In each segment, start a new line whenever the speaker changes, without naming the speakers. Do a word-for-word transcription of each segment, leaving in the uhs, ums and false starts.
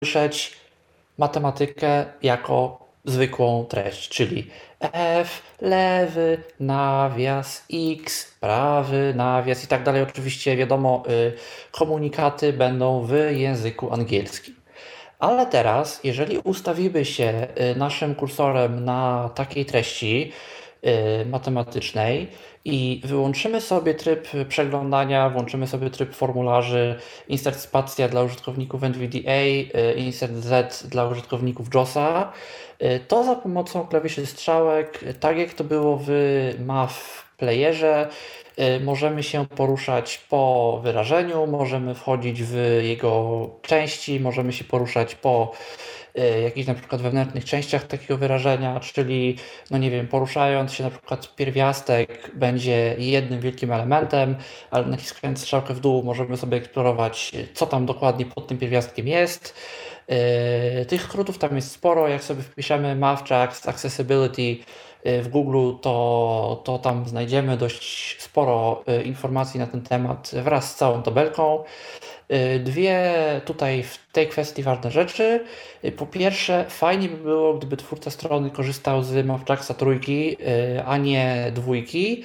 słyszeć matematykę jako zwykłą treść, czyli F, lewy, nawias, X, prawy, nawias i tak dalej. Oczywiście wiadomo, y, komunikaty będą w języku angielskim. Ale teraz, jeżeli ustawimy się y, naszym kursorem na takiej treści y, matematycznej i wyłączymy sobie tryb przeglądania, włączymy sobie tryb formularzy, insert spacja dla użytkowników N V D A, y, insert Z dla użytkowników JOSa, y, to za pomocą klawiszy strzałek, tak jak to było w Math Playerze, y, możemy się poruszać po wyrażeniu, możemy wchodzić w jego części, możemy się poruszać po y, jakichś na przykład wewnętrznych częściach takiego wyrażenia, czyli no nie wiem, poruszając się na przykład pierwiastek będzie jednym wielkim elementem, ale naciskając strzałkę w dół możemy sobie eksplorować, co tam dokładnie pod tym pierwiastkiem jest. Yy, Tych skrótów tam jest sporo. Jak sobie wpiszemy MathJax Accessibility yy, w Google, to, to tam znajdziemy dość sporo yy, informacji na ten temat wraz z całą tabelką. Yy, Dwie tutaj w tej kwestii ważne rzeczy. Yy, Po pierwsze, fajnie by było, gdyby twórca strony korzystał z MathJaxa trójki, yy, a nie dwójki,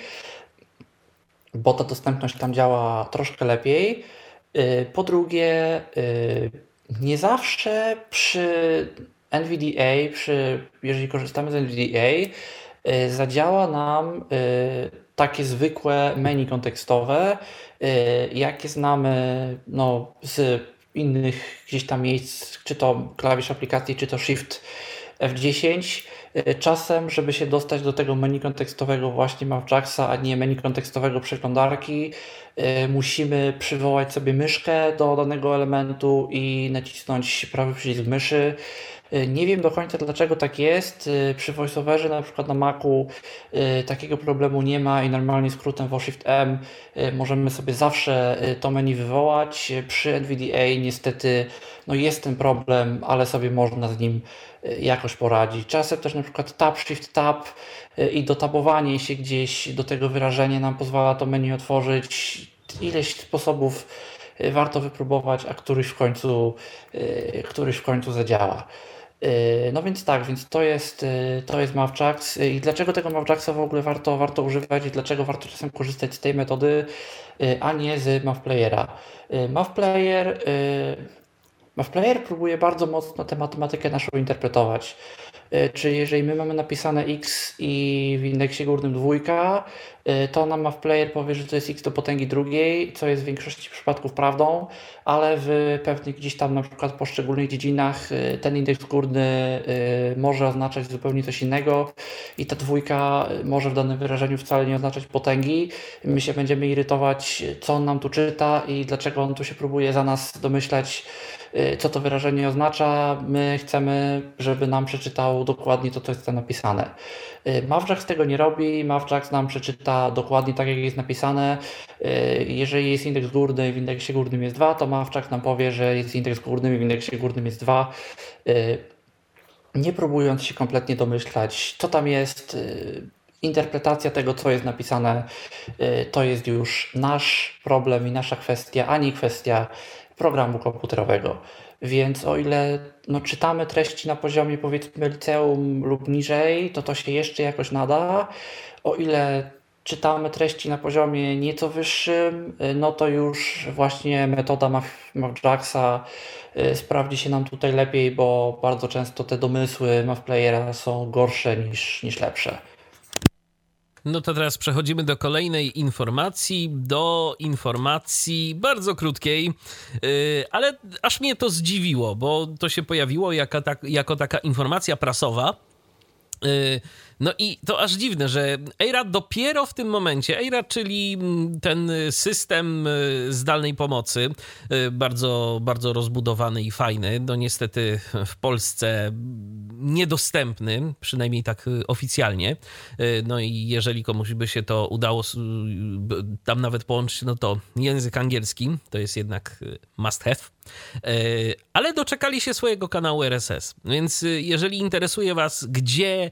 bo ta dostępność tam działa troszkę lepiej. Yy, Po drugie, yy, nie zawsze przy N V D A, przy, jeżeli korzystamy z N V D A, yy, zadziała nam yy, takie zwykłe menu kontekstowe, yy, jakie znamy no, z innych gdzieś tam miejsc, czy to klawisz aplikacji, czy to Shift F dziesięć. Yy, Czasem, żeby się dostać do tego menu kontekstowego właśnie MathJaxa, a nie menu kontekstowego przeglądarki, yy, musimy przywołać sobie myszkę do danego elementu i nacisnąć prawy przycisk myszy. Yy, Nie wiem do końca dlaczego tak jest. Yy, Przy VoiceOverze na przykład na Macu yy, takiego problemu nie ma i normalnie skrótem V Shift M yy, możemy sobie zawsze yy, to menu wywołać. Yy, Przy N V D A niestety no jest ten problem, ale sobie można z nim yy, jakoś poradzić. Czasem też na przykład Tab, Shift Tab yy, i dotabowanie się gdzieś do tego wyrażenia nam pozwala to menu otworzyć. Ileś sposobów yy, warto wypróbować, a któryś w końcu, yy, któryś w końcu zadziała. Yy, No więc tak, więc to jest, yy, to jest MathJax. Yy, I dlaczego tego MathJaxa w ogóle warto, warto używać i dlaczego warto czasem korzystać z tej metody, yy, a nie z MathPlayera. Yy, MathPlayer, yy, MathPlayer próbuje bardzo mocno tę matematykę naszą interpretować. Yy, Czyli jeżeli my mamy napisane x i w indeksie górnym dwójka, yy, to nam MathPlayer powie, że to jest x do potęgi drugiej, co jest w większości przypadków prawdą, ale w pewnych gdzieś tam na przykład poszczególnych dziedzinach yy, ten indeks górny yy, może oznaczać zupełnie coś innego i ta dwójka yy, może w danym wyrażeniu wcale nie oznaczać potęgi. My się będziemy irytować, co on nam tu czyta i dlaczego on tu się próbuje za nas domyślać, yy, co to wyrażenie oznacza. My chcemy, żeby nam przeczytał dokładnie to, co jest tam napisane. Yy, MathJax tego nie robi. MathJax nam przeczyta dokładnie tak, jak jest napisane. Yy, Jeżeli jest indeks górny i w indeksie górnym jest dwa, to MathJax nam powie, że jest indeks górny i w indeksie górnym jest dwa. Yy, Nie próbując się kompletnie domyślać, co tam jest. Yy, Interpretacja tego, co jest napisane, yy, to jest już nasz problem i nasza kwestia, a nie kwestia programu komputerowego. Więc o ile no, czytamy treści na poziomie powiedzmy liceum lub niżej, to to się jeszcze jakoś nada. O ile czytamy treści na poziomie nieco wyższym, y, no to już właśnie metoda Math- MathJaxa y, sprawdzi się nam tutaj lepiej, bo bardzo często te domysły MathPlayera są gorsze niż, niż lepsze.
No to teraz przechodzimy do kolejnej informacji, do informacji bardzo krótkiej, yy, ale aż mnie to zdziwiło, bo to się pojawiło jako, tak, jako taka informacja prasowa. Yy, No i to aż dziwne, że EIRAD dopiero w tym momencie, EIRAD, czyli ten system zdalnej pomocy, bardzo, bardzo rozbudowany i fajny, no niestety w Polsce niedostępny, przynajmniej tak oficjalnie. No i jeżeli komuś by się to udało tam nawet połączyć, no to język angielski to jest jednak must have. Ale doczekali się swojego kanału R S S, więc jeżeli interesuje was, gdzie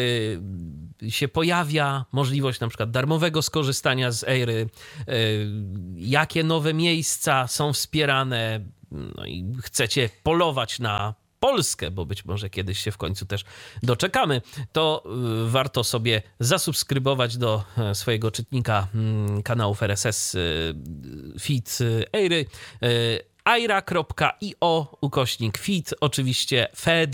się pojawia możliwość na przykład darmowego skorzystania z Eiry, jakie nowe miejsca są wspierane, no i chcecie polować na Polskę, bo być może kiedyś się w końcu też doczekamy, to warto sobie zasubskrybować do swojego czytnika kanałów R S S feed Eiry. aira kropka io ukośnik feed, oczywiście fed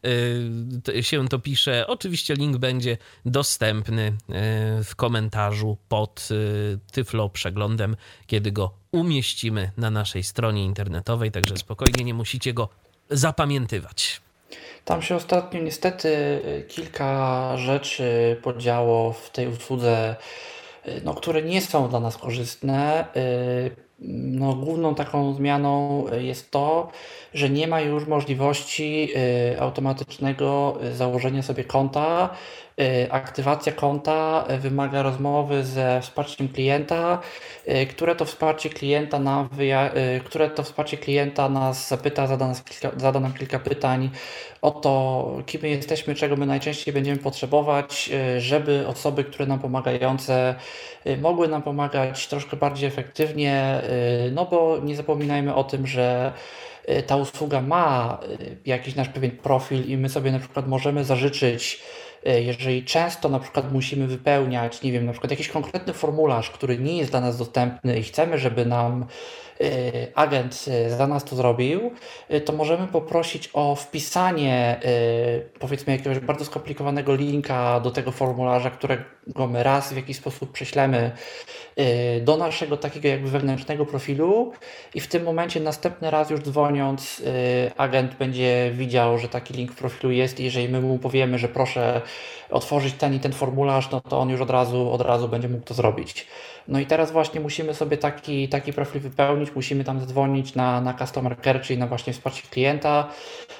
się to pisze. Oczywiście link będzie dostępny w komentarzu pod Tyflo przeglądem, kiedy go umieścimy na naszej stronie internetowej, także spokojnie nie musicie go zapamiętywać.
Tam się ostatnio niestety kilka rzeczy podziało w tej usłudze, no, które nie są dla nas korzystne. No, główną taką zmianą jest to, że nie ma już możliwości automatycznego założenia sobie konta. Aktywacja konta wymaga rozmowy ze wsparciem klienta, które to wsparcie klienta nam, wyja- które to wsparcie klienta nas zapyta, zada, nas kilka, zada nam kilka pytań o to, kim my jesteśmy, czego my najczęściej będziemy potrzebować, żeby osoby, które nam pomagające, mogły nam pomagać troszkę bardziej efektywnie, no bo nie zapominajmy o tym, że ta usługa ma jakiś nasz pewien profil i my sobie na przykład możemy zażyczyć, jeżeli często na przykład musimy wypełniać, nie wiem, na przykład jakiś konkretny formularz, który nie jest dla nas dostępny i chcemy, żeby nam agent za nas to zrobił, to możemy poprosić o wpisanie, powiedzmy, jakiegoś bardzo skomplikowanego linka do tego formularza, którego my raz w jakiś sposób prześlemy do naszego takiego jakby wewnętrznego profilu i w tym momencie następny raz już dzwoniąc agent będzie widział, że taki link w profilu jest i jeżeli my mu powiemy, że proszę otworzyć ten i ten formularz, no to on już od razu, od razu będzie mógł to zrobić. No i teraz właśnie musimy sobie taki, taki profil wypełnić, musimy tam zadzwonić na, na customer care, czyli na właśnie wsparcie klienta.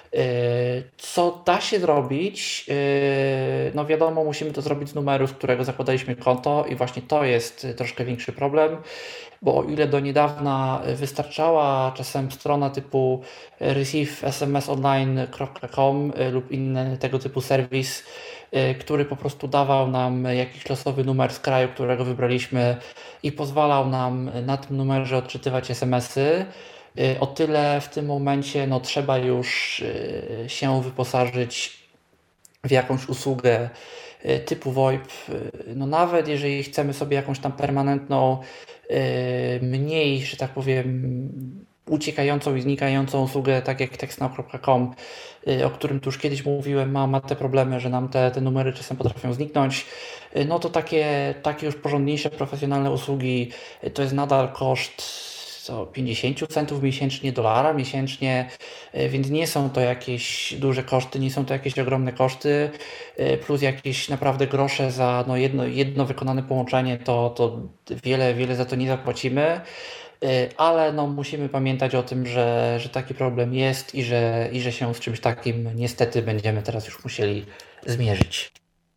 Co da się zrobić? No wiadomo, musimy to zrobić z numeru, z którego zakładaliśmy konto i właśnie to jest troszkę większy problem, bo o ile do niedawna wystarczała czasem strona typu receive s m s online kropka com lub inny tego typu serwis, który po prostu dawał nam jakiś losowy numer z kraju, którego wybraliśmy i pozwalał nam na tym numerze odczytywać es em esy, o tyle w tym momencie no, trzeba już się wyposażyć w jakąś usługę typu VoIP. No, nawet jeżeli chcemy sobie jakąś tam permanentną, mniej, że tak powiem, uciekającą i znikającą usługę, tak jak textnow kropka com, o którym tu już kiedyś mówiłem, ma, ma te problemy, że nam te, te numery czasem potrafią zniknąć, no to takie, takie już porządniejsze, profesjonalne usługi to jest nadal koszt co pięćdziesiąt centów miesięcznie, dolara miesięcznie, więc nie są to jakieś duże koszty, nie są to jakieś ogromne koszty, plus jakieś naprawdę grosze za no jedno, jedno wykonane połączenie, to, to wiele, wiele za to nie zapłacimy. Ale no, musimy pamiętać o tym, że, że taki problem jest i że, i że się z czymś takim niestety będziemy teraz już musieli zmierzyć.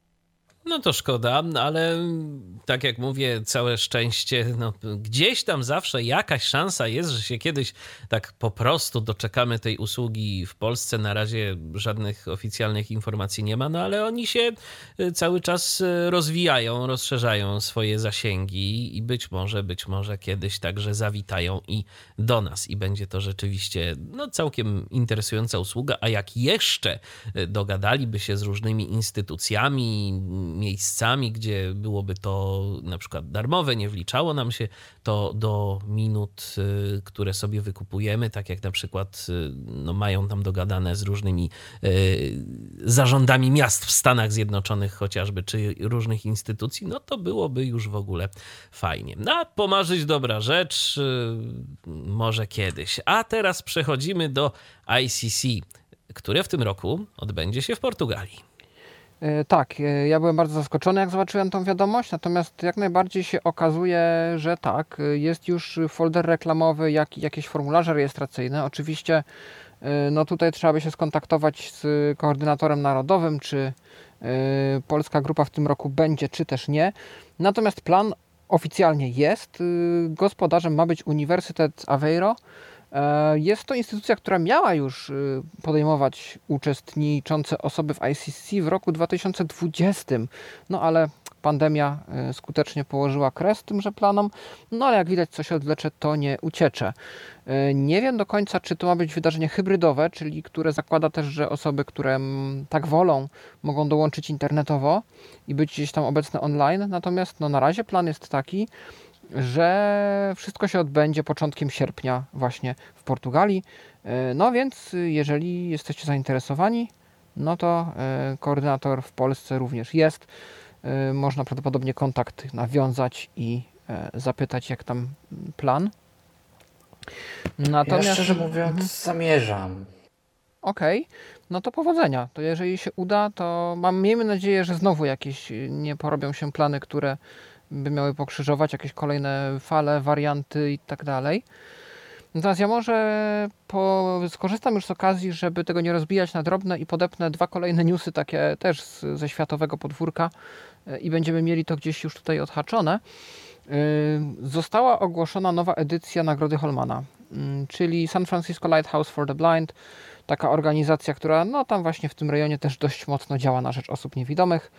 No to szkoda, ale tak jak mówię, całe szczęście, no gdzieś tam zawsze jakaś szansa jest, że się kiedyś tak po prostu doczekamy tej usługi w Polsce. Na razie żadnych oficjalnych informacji nie ma, no ale oni się cały czas rozwijają, rozszerzają swoje zasięgi i być może, być może kiedyś także zawitają i do nas i będzie to rzeczywiście no, całkiem interesująca usługa, a jak jeszcze dogadaliby się z różnymi instytucjami, miejscami, gdzie byłoby to na przykład darmowe, nie wliczało nam się to do minut, które sobie wykupujemy, tak jak na przykład no, mają tam dogadane z różnymi y, zarządami miast w Stanach Zjednoczonych chociażby, czy różnych instytucji, no to byłoby już w ogóle fajnie. No, a pomarzyć dobra rzecz, y, może kiedyś. A teraz przechodzimy do I C C, które w tym roku odbędzie się w Portugalii.
Tak, ja byłem bardzo zaskoczony, jak zobaczyłem tą wiadomość, natomiast jak najbardziej się okazuje, że tak, jest już folder reklamowy, jak i jakieś formularze rejestracyjne. Oczywiście no tutaj trzeba by się skontaktować z koordynatorem narodowym, czy polska grupa w tym roku będzie, czy też nie. Natomiast plan oficjalnie jest. Gospodarzem ma być Uniwersytet Aveiro. Jest to instytucja, która miała już podejmować uczestniczące osoby w I C C w roku dwa tysiące dwudziestym, no ale pandemia skutecznie położyła kres tymże planom, no ale jak widać, co się odwlecze, to nie uciecze. Nie wiem do końca, czy to ma być wydarzenie hybrydowe, czyli które zakłada też, że osoby, które tak wolą, mogą dołączyć internetowo i być gdzieś tam obecne online, natomiast no, na razie plan jest taki, że wszystko się odbędzie początkiem sierpnia właśnie w Portugalii. No więc jeżeli jesteście zainteresowani, no to koordynator w Polsce również jest. Można prawdopodobnie kontakt nawiązać i zapytać, jak tam plan.
Natomiast... Ja szczerze mówiąc mhm. zamierzam.
Okej, okay. No to powodzenia. To jeżeli się uda, to mam, miejmy nadzieję, że znowu jakieś nie porobią się plany, które by miały pokrzyżować jakieś kolejne fale, warianty i tak dalej. Natomiast ja może po, skorzystam już z okazji, żeby tego nie rozbijać na drobne i podepnę dwa kolejne newsy takie też z, ze światowego podwórka i będziemy mieli to gdzieś już tutaj odhaczone. Została ogłoszona nowa edycja Nagrody Holmana, czyli San Francisco Lighthouse for the Blind, taka organizacja, która no tam właśnie w tym rejonie też dość mocno działa na rzecz osób niewidomych.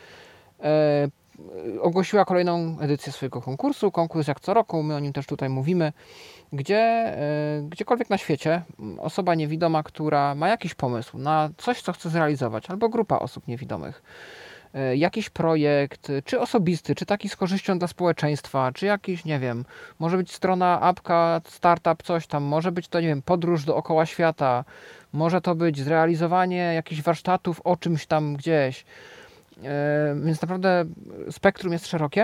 Ogłosiła kolejną edycję swojego konkursu, konkurs jak co roku, my o nim też tutaj mówimy, gdzie gdziekolwiek na świecie osoba niewidoma, która ma jakiś pomysł na coś, co chce zrealizować, albo grupa osób niewidomych, jakiś projekt, czy osobisty, czy taki z korzyścią dla społeczeństwa, czy jakiś, nie wiem, może być strona, apka, startup, coś tam, może być to, nie wiem, podróż dookoła świata, może to być zrealizowanie jakichś warsztatów o czymś tam gdzieś. Więc naprawdę spektrum jest szerokie.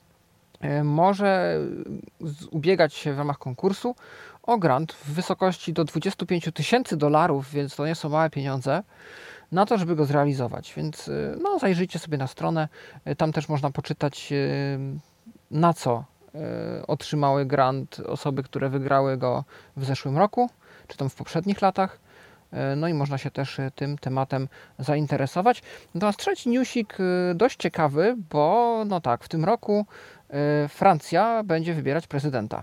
Może ubiegać się w ramach konkursu o grant w wysokości do dwudziestu pięciu tysięcy dolarów, więc to nie są małe pieniądze, na to, żeby go zrealizować. Więc no, zajrzyjcie sobie na stronę. Tam też można poczytać, na co otrzymały grant osoby, które wygrały go w zeszłym roku, czy tam w poprzednich latach. No i można się też tym tematem zainteresować. Natomiast trzeci newsik dość ciekawy, bo no tak, w tym roku Francja będzie wybierać prezydenta.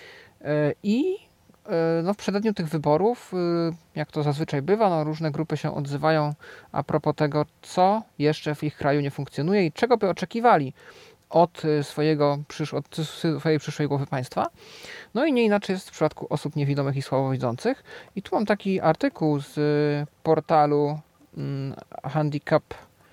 I no w przededniu tych wyborów, jak to zazwyczaj bywa, no różne grupy się odzywają a propos tego, co jeszcze w ich kraju nie funkcjonuje i czego by oczekiwali od swojego, od swojej przyszłej głowy państwa. No i nie inaczej jest w przypadku osób niewidomych i słabowidzących. I tu mam taki artykuł z portalu Handicap,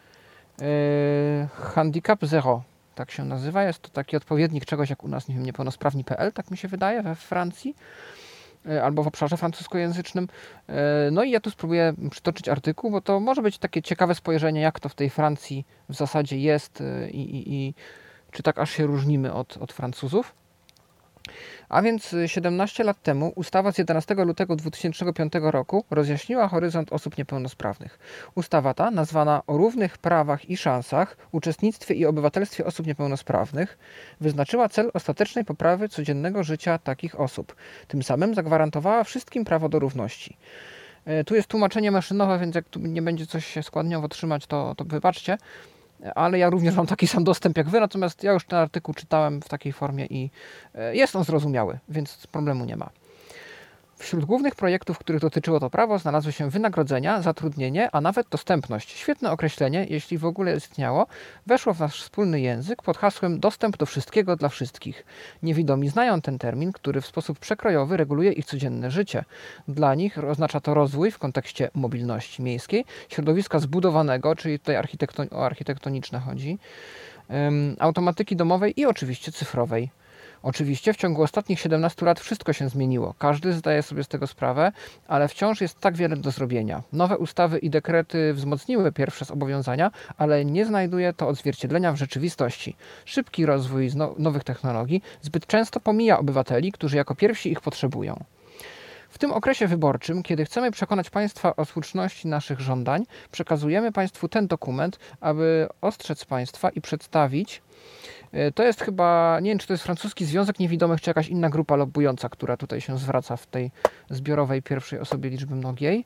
Handicap Zero, tak się nazywa. Jest to taki odpowiednik czegoś jak u nas, nie wiem, niepełnosprawni kropka p l, tak mi się wydaje, we Francji, albo w obszarze francuskojęzycznym. No i ja tu spróbuję przytoczyć artykuł, bo to może być takie ciekawe spojrzenie, jak to w tej Francji w zasadzie jest i, i, i czy tak aż się różnimy od, od Francuzów. A więc siedemnaście lat temu ustawa z jedenastego lutego dwa tysiące piątego roku rozjaśniła horyzont osób niepełnosprawnych. Ustawa ta, nazwana o równych prawach i szansach, uczestnictwie i obywatelstwie osób niepełnosprawnych, wyznaczyła cel ostatecznej poprawy codziennego życia takich osób. Tym samym zagwarantowała wszystkim prawo do równości. Tu jest tłumaczenie maszynowe, więc jak tu nie będzie coś się składniowo trzymać, to, to wybaczcie. Ale ja również mam taki sam dostęp jak wy, natomiast ja już ten artykuł czytałem w takiej formie i jest on zrozumiały, więc problemu nie ma. Wśród głównych projektów, których dotyczyło to prawo, znalazły się wynagrodzenia, zatrudnienie, a nawet dostępność. Świetne określenie, jeśli w ogóle istniało, weszło w nasz wspólny język pod hasłem dostęp do wszystkiego dla wszystkich. Niewidomi znają ten termin, który w sposób przekrojowy reguluje ich codzienne życie. Dla nich oznacza to rozwój w kontekście mobilności miejskiej, środowiska zbudowanego, czyli tutaj architekton- o architektoniczne chodzi, ym, automatyki domowej i oczywiście cyfrowej. Oczywiście w ciągu ostatnich siedemnastu lat wszystko się zmieniło. Każdy zdaje sobie z tego sprawę, ale wciąż jest tak wiele do zrobienia. Nowe ustawy i dekrety wzmocniły pierwsze zobowiązania, ale nie znajduje to odzwierciedlenia w rzeczywistości. Szybki rozwój nowych technologii zbyt często pomija obywateli, którzy jako pierwsi ich potrzebują. W tym okresie wyborczym, kiedy chcemy przekonać Państwa o słuszności naszych żądań, przekazujemy Państwu ten dokument, aby ostrzec Państwa i przedstawić. To jest chyba, nie wiem, czy to jest Francuski Związek Niewidomych, czy jakaś inna grupa lobbująca, która tutaj się zwraca w tej zbiorowej pierwszej osobie liczby mnogiej.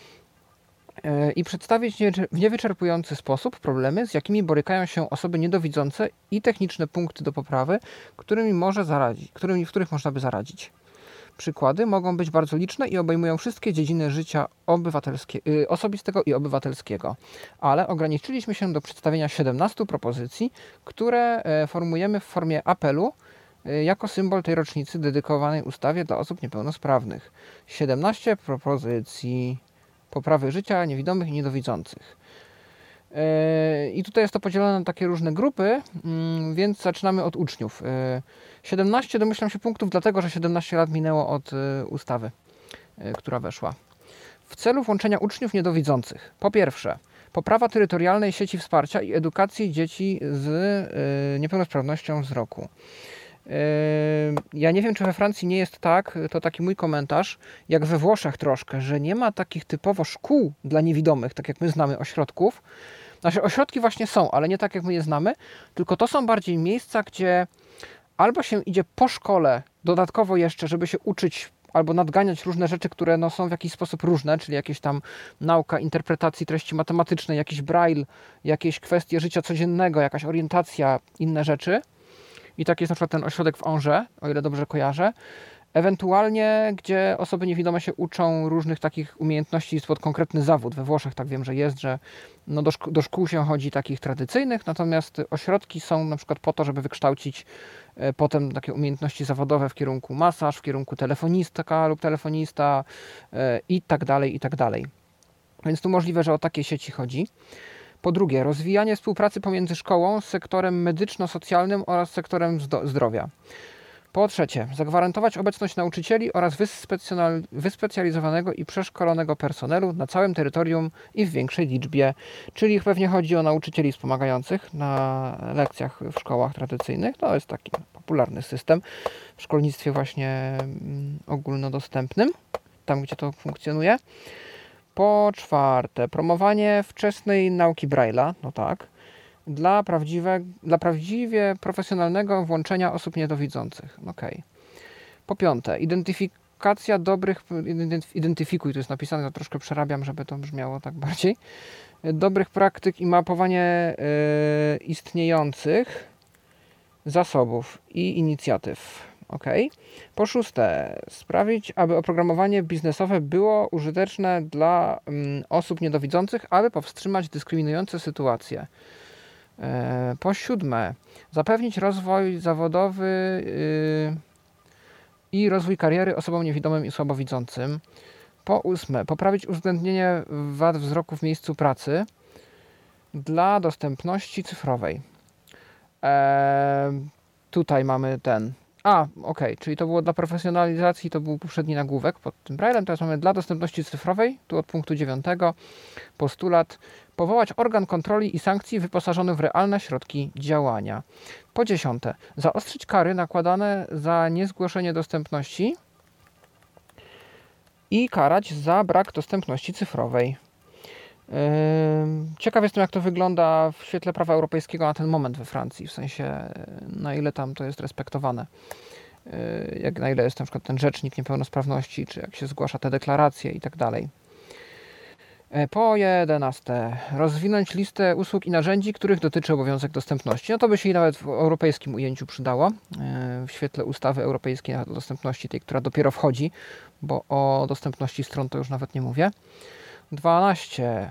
I przedstawić w niewyczerpujący sposób problemy, z jakimi borykają się osoby niedowidzące i techniczne punkty do poprawy, którymi może zaradzić, którymi, w których można by zaradzić. Przykłady mogą być bardzo liczne i obejmują wszystkie dziedziny życia obywatelskie, y, osobistego i obywatelskiego, ale ograniczyliśmy się do przedstawienia siedemnastu propozycji, które e, formujemy w formie apelu e, jako symbol tej rocznicy dedykowanej ustawie dla osób niepełnosprawnych. siedemnaście propozycji poprawy życia niewidomych i niedowidzących. I tutaj jest to podzielone na takie różne grupy, więc zaczynamy od uczniów. siedemnaście domyślam się punktów, dlatego że siedemnaście lat minęło od ustawy, która weszła. W celu włączenia uczniów niedowidzących. Po pierwsze, poprawa terytorialnej sieci wsparcia i edukacji dzieci z niepełnosprawnością wzroku. Ja nie wiem, czy we Francji nie jest tak, to taki mój komentarz, jak we Włoszech troszkę, że nie ma takich typowo szkół dla niewidomych, tak jak my znamy ośrodków. Znaczy ośrodki właśnie są, ale nie tak jak my je znamy, tylko to są bardziej miejsca, gdzie albo się idzie po szkole dodatkowo jeszcze, żeby się uczyć albo nadganiać różne rzeczy, które no, są w jakiś sposób różne, czyli jakieś tam nauka interpretacji treści matematycznej, jakiś braille, jakieś kwestie życia codziennego, jakaś orientacja, inne rzeczy. I tak jest na przykład ten ośrodek w Angers, o ile dobrze kojarzę. Ewentualnie, gdzie osoby niewidome się uczą różnych takich umiejętności pod konkretny zawód. We Włoszech tak wiem, że jest, że no do, szk- do szkół się chodzi takich tradycyjnych, natomiast ośrodki są na przykład po to, żeby wykształcić e, potem takie umiejętności zawodowe w kierunku masaż, w kierunku telefonistka lub telefonista e, i tak dalej, i tak dalej. Więc tu możliwe, że o takie sieci chodzi. Po drugie, rozwijanie współpracy pomiędzy szkołą, sektorem medyczno-socjalnym oraz sektorem zdrowia. Po trzecie, zagwarantować obecność nauczycieli oraz wyspecjal- wyspecjalizowanego i przeszkolonego personelu na całym terytorium i w większej liczbie. Czyli pewnie chodzi o nauczycieli wspomagających na lekcjach w szkołach tradycyjnych. To jest taki popularny system w szkolnictwie właśnie ogólnodostępnym, tam gdzie to funkcjonuje. Po czwarte, promowanie wczesnej nauki Braille'a, no tak, dla, prawdziwe, dla prawdziwie profesjonalnego włączenia osób niedowidzących. Okay. Po piąte, identyfikacja dobrych, identyfikuj, to jest napisane, to troszkę przerabiam, żeby to brzmiało tak bardziej, dobrych praktyk i mapowanie yy, istniejących zasobów i inicjatyw. Okay. Po szóste, sprawić, aby oprogramowanie biznesowe było użyteczne dla mm, osób niedowidzących, aby powstrzymać dyskryminujące sytuacje. E, po siódme, zapewnić rozwój zawodowy yy, i rozwój kariery osobom niewidomym i słabowidzącym. Po ósme, poprawić uwzględnienie wad wzroku w miejscu pracy dla dostępności cyfrowej. E, tutaj mamy ten... A, okej, okay, czyli to było dla profesjonalizacji, to był poprzedni nagłówek pod tym Braille'em, teraz mamy dla dostępności cyfrowej, tu od punktu dziewiątego, postulat, powołać organ kontroli i sankcji wyposażony w realne środki działania. Po dziesiąte, zaostrzyć kary nakładane za niezgłoszenie dostępności i karać za brak dostępności cyfrowej. Ciekaw jestem, jak to wygląda w świetle prawa europejskiego na ten moment we Francji, w sensie na ile tam to jest respektowane. Jak, na ile jest na przykład ten rzecznik niepełnosprawności, czy jak się zgłasza te deklaracje i tak dalej. Po jedenaste, rozwinąć listę usług i narzędzi, których dotyczy obowiązek dostępności. No to by się i nawet w europejskim ujęciu przydało, w świetle ustawy europejskiej o dostępności, tej, która dopiero wchodzi, bo o dostępności stron to już nawet nie mówię. dwanaście.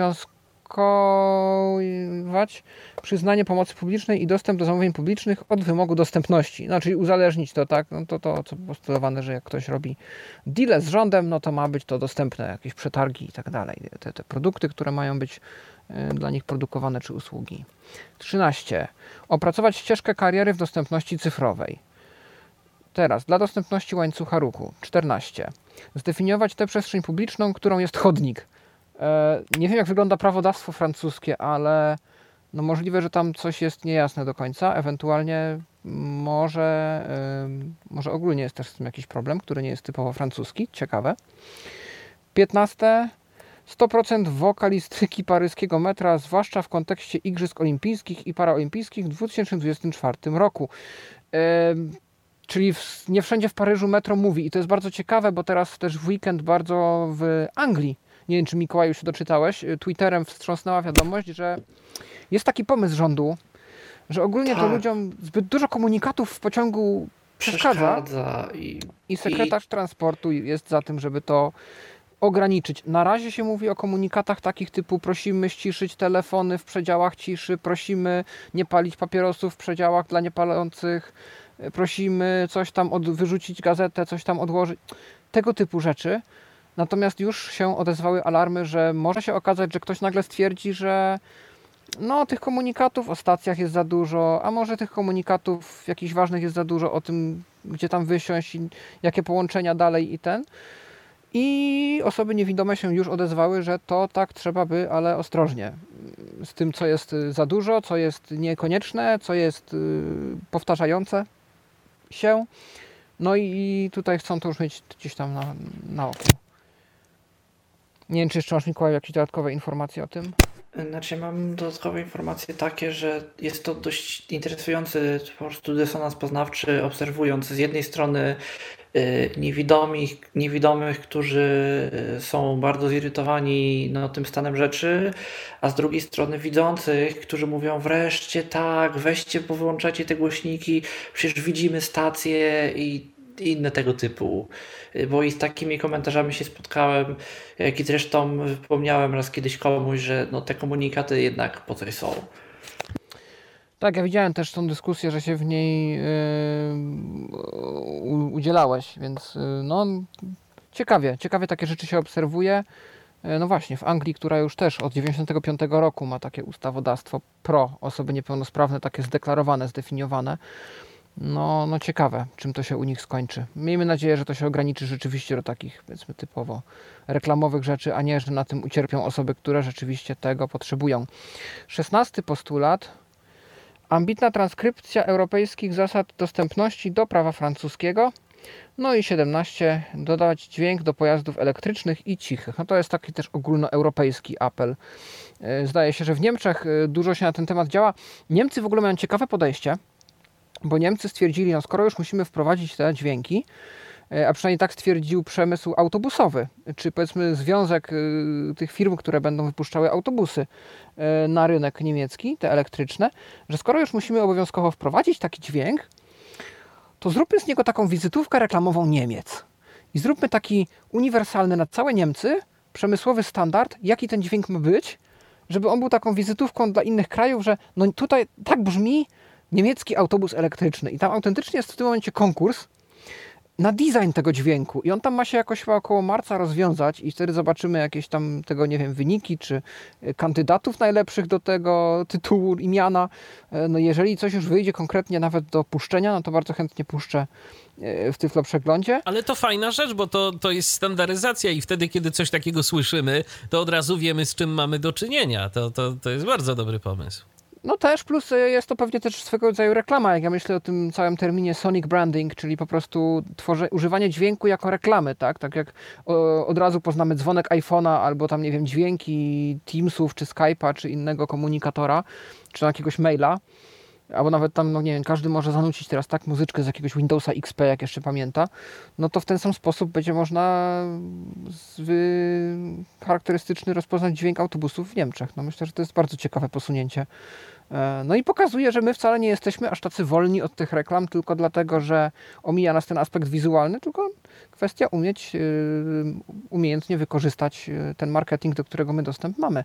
Obowiązkować przyznanie pomocy publicznej i dostęp do zamówień publicznych od wymogu dostępności. No, czyli uzależnić to, tak? No to, to co postulowane, że jak ktoś robi deale z rządem, no to ma być to dostępne, jakieś przetargi i tak dalej. Te, te produkty, które mają być y, dla nich produkowane, czy usługi. trzynaście. Opracować ścieżkę kariery w dostępności cyfrowej. Teraz, dla dostępności łańcucha ruchu. czternaście. Zdefiniować tę przestrzeń publiczną, którą jest chodnik. E, nie wiem, jak wygląda prawodawstwo francuskie, ale no możliwe, że tam coś jest niejasne do końca. Ewentualnie może, e, może ogólnie jest też z tym jakiś problem, który nie jest typowo francuski. Ciekawe. piętnaście. sto procent wokalistyki paryskiego metra, zwłaszcza w kontekście Igrzysk Olimpijskich i Paraolimpijskich w dwa tysiące dwudziestym czwartym roku. E, Czyli w, nie wszędzie w Paryżu metro mówi i to jest bardzo ciekawe, bo teraz też w weekend bardzo w Anglii, nie wiem czy Mikołaju się doczytałeś, Twitterem wstrząsnęła wiadomość, że jest taki pomysł rządu, że ogólnie
tak.
to ludziom zbyt dużo komunikatów w pociągu przeszkadza.
przeszkadza i,
I sekretarz i... transportu jest za tym, żeby to ograniczyć. Na razie się mówi o komunikatach takich typu prosimy ściszyć telefony w przedziałach ciszy, prosimy nie palić papierosów w przedziałach dla niepalących, prosimy coś tam od, wyrzucić gazetę, coś tam odłożyć. Tego typu rzeczy. Natomiast już się odezwały alarmy, że może się okazać, że ktoś nagle stwierdzi, że no tych komunikatów o stacjach jest za dużo, a może tych komunikatów jakichś ważnych jest za dużo o tym, gdzie tam wysiąść, i jakie połączenia dalej i ten. I osoby niewidome się już odezwały, że to tak trzeba by, ale ostrożnie. Z tym, co jest za dużo, co jest niekonieczne, co jest powtarzające się. No i tutaj chcą to już mieć gdzieś tam na, na oku. Nie wiem, czy jeszcze masz, Mikołaj, jakieś dodatkowe informacje o tym?
Znaczy, mam dodatkowe informacje takie, że jest to dość interesujący po prostu dysonans poznawczy, obserwując z jednej strony y, niewidomych, niewidomych, którzy y, są bardzo zirytowani no, tym stanem rzeczy, a z drugiej strony widzących, którzy mówią wreszcie tak, weźcie, powyłączacie te głośniki, przecież widzimy stacje i inne tego typu. Bo i z takimi komentarzami się spotkałem, jak i zresztą wspomniałem raz kiedyś komuś, że no te komunikaty jednak po coś są.
Tak, ja widziałem też tą dyskusję, że się w niej yy, udzielałeś, więc yy, no ciekawie, ciekawie takie rzeczy się obserwuje. Yy, no właśnie, w Anglii, która już też od dziewięćdziesiątego piątego roku ma takie ustawodawstwo pro osoby niepełnosprawne, takie zdeklarowane, zdefiniowane. No, no ciekawe, czym to się u nich skończy. Miejmy nadzieję, że to się ograniczy rzeczywiście do takich, powiedzmy, typowo reklamowych rzeczy, a nie, że na tym ucierpią osoby, które rzeczywiście tego potrzebują. Szesnasty postulat. Ambitna transkrypcja europejskich zasad dostępności do prawa francuskiego. No i siedemnaście. Dodać dźwięk do pojazdów elektrycznych i cichych. No to jest taki też ogólnoeuropejski apel. Zdaje się, że w Niemczech dużo się na ten temat działa. Niemcy w ogóle mają ciekawe podejście, bo Niemcy stwierdzili, no skoro już musimy wprowadzić te dźwięki, a przynajmniej tak stwierdził przemysł autobusowy, czy powiedzmy związek tych firm, które będą wypuszczały autobusy na rynek niemiecki, te elektryczne, że skoro już musimy obowiązkowo wprowadzić taki dźwięk, to zróbmy z niego taką wizytówkę reklamową Niemiec. I zróbmy taki uniwersalny na całe Niemcy, przemysłowy standard, jaki ten dźwięk ma być, żeby on był taką wizytówką dla innych krajów, że no tutaj tak brzmi niemiecki autobus elektryczny. I tam autentycznie jest w tym momencie konkurs na design tego dźwięku. I on tam ma się jakoś chyba około marca rozwiązać i wtedy zobaczymy jakieś tam tego, nie wiem, wyniki, czy kandydatów najlepszych do tego tytułu, imiana. No jeżeli coś już wyjdzie konkretnie nawet do puszczenia, no to bardzo chętnie puszczę w Tyflo Przeglądzie.
Ale to fajna rzecz, bo to, to jest standaryzacja i wtedy, kiedy coś takiego słyszymy, to od razu wiemy, z czym mamy do czynienia. To, to, to jest bardzo dobry pomysł.
No też, plus jest to pewnie też swego rodzaju reklama, jak ja myślę o tym całym terminie sonic branding, czyli po prostu tworze, używanie dźwięku jako reklamy, tak? Tak jak o, od razu poznamy dzwonek iPhone'a albo tam, nie wiem, dźwięki Teamsów, czy Skype'a, czy innego komunikatora, czy jakiegoś maila, albo nawet tam, no nie wiem, każdy może zanucić teraz tak muzyczkę z jakiegoś Windowsa X P, jak jeszcze pamięta, no to w ten sam sposób będzie można zwy... charakterystyczny rozpoznać dźwięk autobusów w Niemczech. No myślę, że to jest bardzo ciekawe posunięcie. No i pokazuje, że my wcale nie jesteśmy aż tacy wolni od tych reklam, tylko dlatego, że omija nas ten aspekt wizualny, tylko kwestia umieć umiejętnie wykorzystać ten marketing, do którego my dostęp mamy.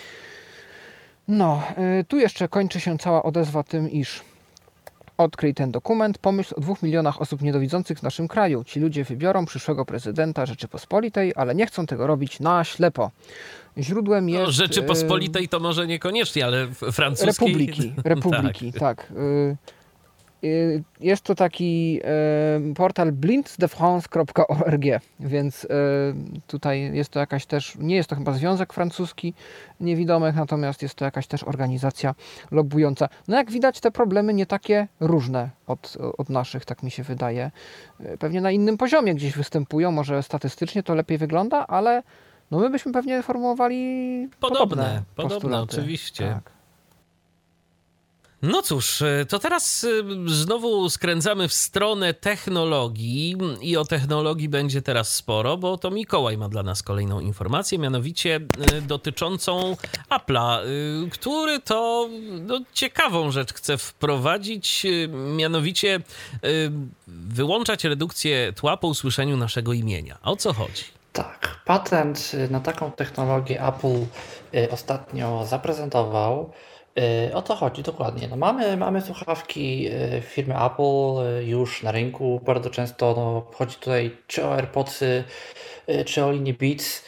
No, tu jeszcze kończy się cała odezwa tym, iż odkryj ten dokument, pomyśl o dwóch milionach osób niedowidzących w naszym kraju. Ci ludzie wybiorą przyszłego prezydenta Rzeczypospolitej, ale nie chcą tego robić na ślepo. Źródłem jest...
No, Rzeczypospolitej to może niekoniecznie, ale francuskiej...
Republiki, Republiki, tak. tak. Jest to taki portal blind de france kropka org, więc tutaj jest to jakaś też, nie jest to chyba Związek Francuski Niewidomych, natomiast jest to jakaś też organizacja lobbująca. No jak widać, te problemy nie takie różne od, od naszych, tak mi się wydaje. Pewnie na innym poziomie gdzieś występują, może statystycznie to lepiej wygląda, ale no my byśmy pewnie formułowali podobne
Podobne, podobne
postulaty.
oczywiście.
Tak.
No cóż, to teraz znowu skręcamy w stronę technologii i o technologii będzie teraz sporo, bo to Mikołaj ma dla nas kolejną informację, mianowicie dotyczącą Apple'a, który to no, ciekawą rzecz chce wprowadzić, mianowicie wyłączać redukcję tła po usłyszeniu naszego imienia. A o co chodzi?
Tak, patent na taką technologię Apple ostatnio zaprezentował. O to chodzi dokładnie. No mamy, mamy słuchawki firmy Apple już na rynku. Bardzo często no, chodzi tutaj czy o AirPodsy, czy o linię Beats,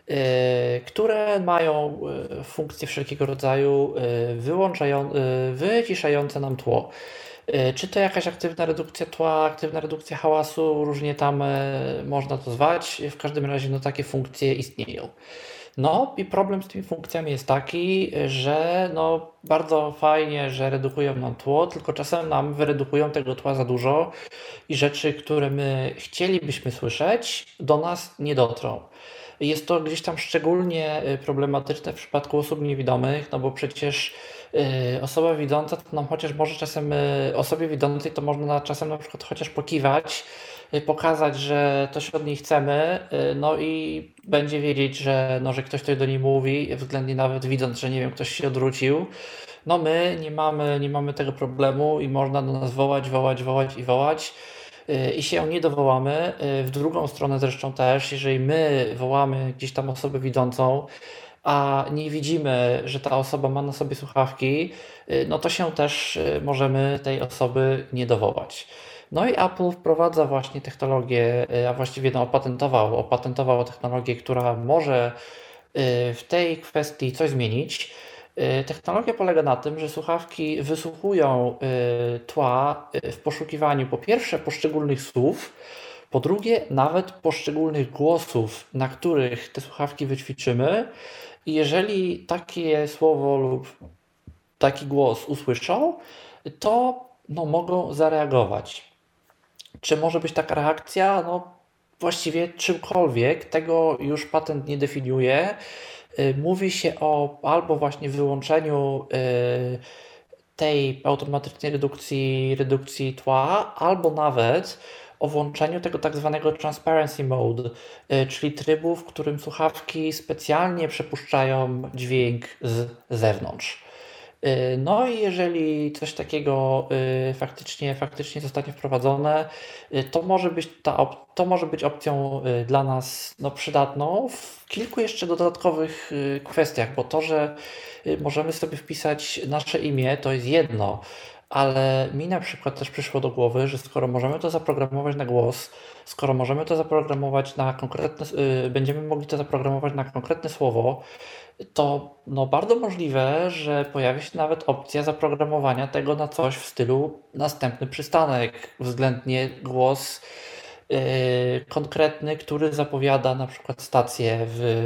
które mają funkcje wszelkiego rodzaju wyłączają, wyciszające nam tło. Czy to jakaś aktywna redukcja tła, aktywna redukcja hałasu, różnie tam można to zwać. W każdym razie no, takie funkcje istnieją. No i problem z tymi funkcjami jest taki, że no bardzo fajnie, że redukują nam tło, tylko czasem nam wyredukują tego tła za dużo i rzeczy, które my chcielibyśmy słyszeć, do nas nie dotrą. Jest to gdzieś tam szczególnie problematyczne w przypadku osób niewidomych, no bo przecież y, osoba widząca to nam chociaż może czasem, y, osobie widzącej to można czasem na przykład chociaż pokiwać, y, pokazać, że coś od niej chcemy, y, no i będzie wiedzieć, że, no, że ktoś coś do niej mówi, względnie nawet widząc, że nie wiem, ktoś się odwrócił. No my nie mamy, nie mamy tego problemu i można do nas wołać, wołać, wołać i wołać. I się nie dowołamy. W drugą stronę zresztą też, jeżeli my wołamy gdzieś tam osobę widzącą, a nie widzimy, że ta osoba ma na sobie słuchawki, no to się też możemy tej osoby nie dowołać. No i Apple wprowadza właśnie technologię, a właściwie no, opatentował, opatentował technologię, która może w tej kwestii coś zmienić. Technologia polega na tym, że słuchawki wysłuchują tła w poszukiwaniu po pierwsze poszczególnych słów, po drugie nawet poszczególnych głosów, na których te słuchawki wyćwiczymy. I jeżeli takie słowo lub taki głos usłyszą, to no, mogą zareagować. Czy może być taka reakcja? No właściwie czymkolwiek, tego już patent nie definiuje. Mówi się o albo właśnie wyłączeniu tej automatycznej redukcji, redukcji tła, albo nawet o włączeniu tego tak zwanego transparency mode, czyli trybu, w którym słuchawki specjalnie przepuszczają dźwięk z zewnątrz. No i jeżeli coś takiego faktycznie, faktycznie zostanie wprowadzone, to może być, ta op- to może być opcją dla nas no, przydatną w kilku jeszcze dodatkowych kwestiach, bo to, że możemy sobie wpisać nasze imię, to jest jedno, ale mi na przykład też przyszło do głowy, że skoro możemy to zaprogramować na głos, skoro możemy to zaprogramować na konkretne, będziemy mogli to zaprogramować na konkretne słowo, to no bardzo możliwe, że pojawi się nawet opcja zaprogramowania tego na coś w stylu następny przystanek, względnie głos yy, konkretny, który zapowiada na przykład stację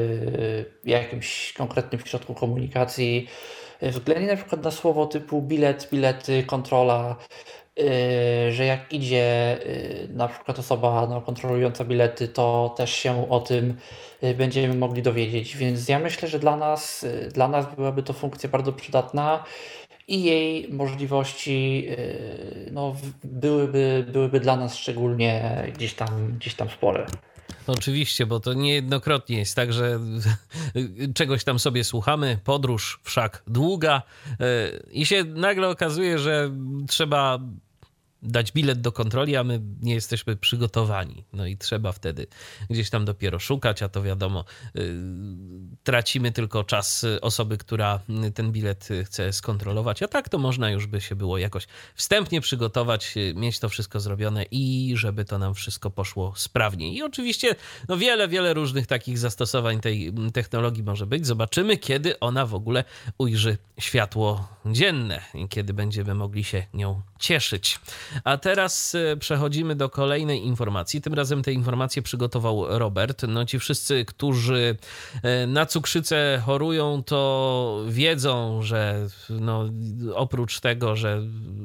w jakimś konkretnym środku komunikacji, względnie na przykład na słowo typu bilet, bilety, kontrola, yy, że jak idzie yy, na przykład osoba no, kontrolująca bilety, to też się o tym yy, będziemy mogli dowiedzieć. Więc ja myślę, że dla nas, yy, dla nas byłaby to funkcja bardzo przydatna i jej możliwości yy, no, byłyby, byłyby dla nas szczególnie gdzieś tam, gdzieś tam spore.
Oczywiście, bo to niejednokrotnie jest tak, że czegoś tam sobie słuchamy, podróż wszak długa i się nagle okazuje, że trzeba dać bilet do kontroli, a my nie jesteśmy przygotowani. No i trzeba wtedy gdzieś tam dopiero szukać, a to wiadomo, yy, tracimy tylko czas osoby, która ten bilet chce skontrolować, a tak to można już by się było jakoś wstępnie przygotować, mieć to wszystko zrobione i żeby to nam wszystko poszło sprawniej. I oczywiście no wiele, wiele różnych takich zastosowań tej technologii może być. Zobaczymy, kiedy ona w ogóle ujrzy światło dzienne i kiedy będziemy mogli się nią cieszyć. A teraz przechodzimy do kolejnej informacji. Tym razem tę informację przygotował Robert. No ci wszyscy, którzy na cukrzycę chorują, to wiedzą, że no, oprócz tego, że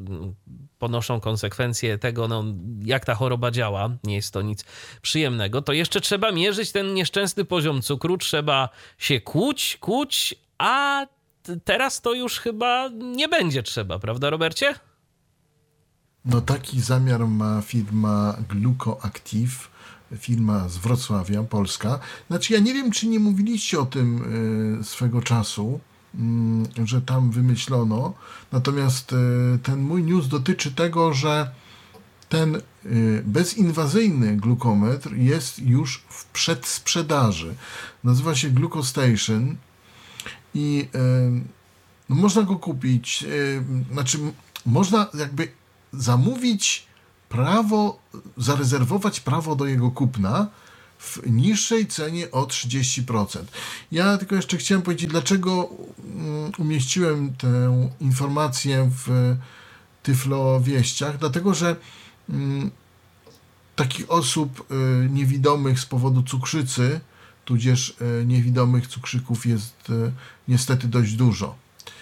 ponoszą konsekwencje tego, no, jak ta choroba działa, nie jest to nic przyjemnego, to jeszcze trzeba mierzyć ten nieszczęsny poziom cukru, trzeba się kłuć, kłuć, a teraz to już chyba nie będzie trzeba, prawda, Robercie?
No taki zamiar ma firma GlucoActive, firma z Wrocławia, Polska. Znaczy ja nie wiem, czy nie mówiliście o tym y, swego czasu, y, że tam wymyślono, natomiast y, ten mój news dotyczy tego, że ten y, bezinwazyjny glukometr jest już w przedsprzedaży. Nazywa się GlucoStation i y, no można go kupić, y, znaczy można jakby zamówić prawo, zarezerwować prawo do jego kupna w niższej cenie o trzydzieści procent. Ja tylko jeszcze chciałem powiedzieć, dlaczego umieściłem tę informację w Tyflo Wieściach. Dlatego, że takich osób niewidomych z powodu cukrzycy, tudzież niewidomych cukrzyków jest niestety dość dużo.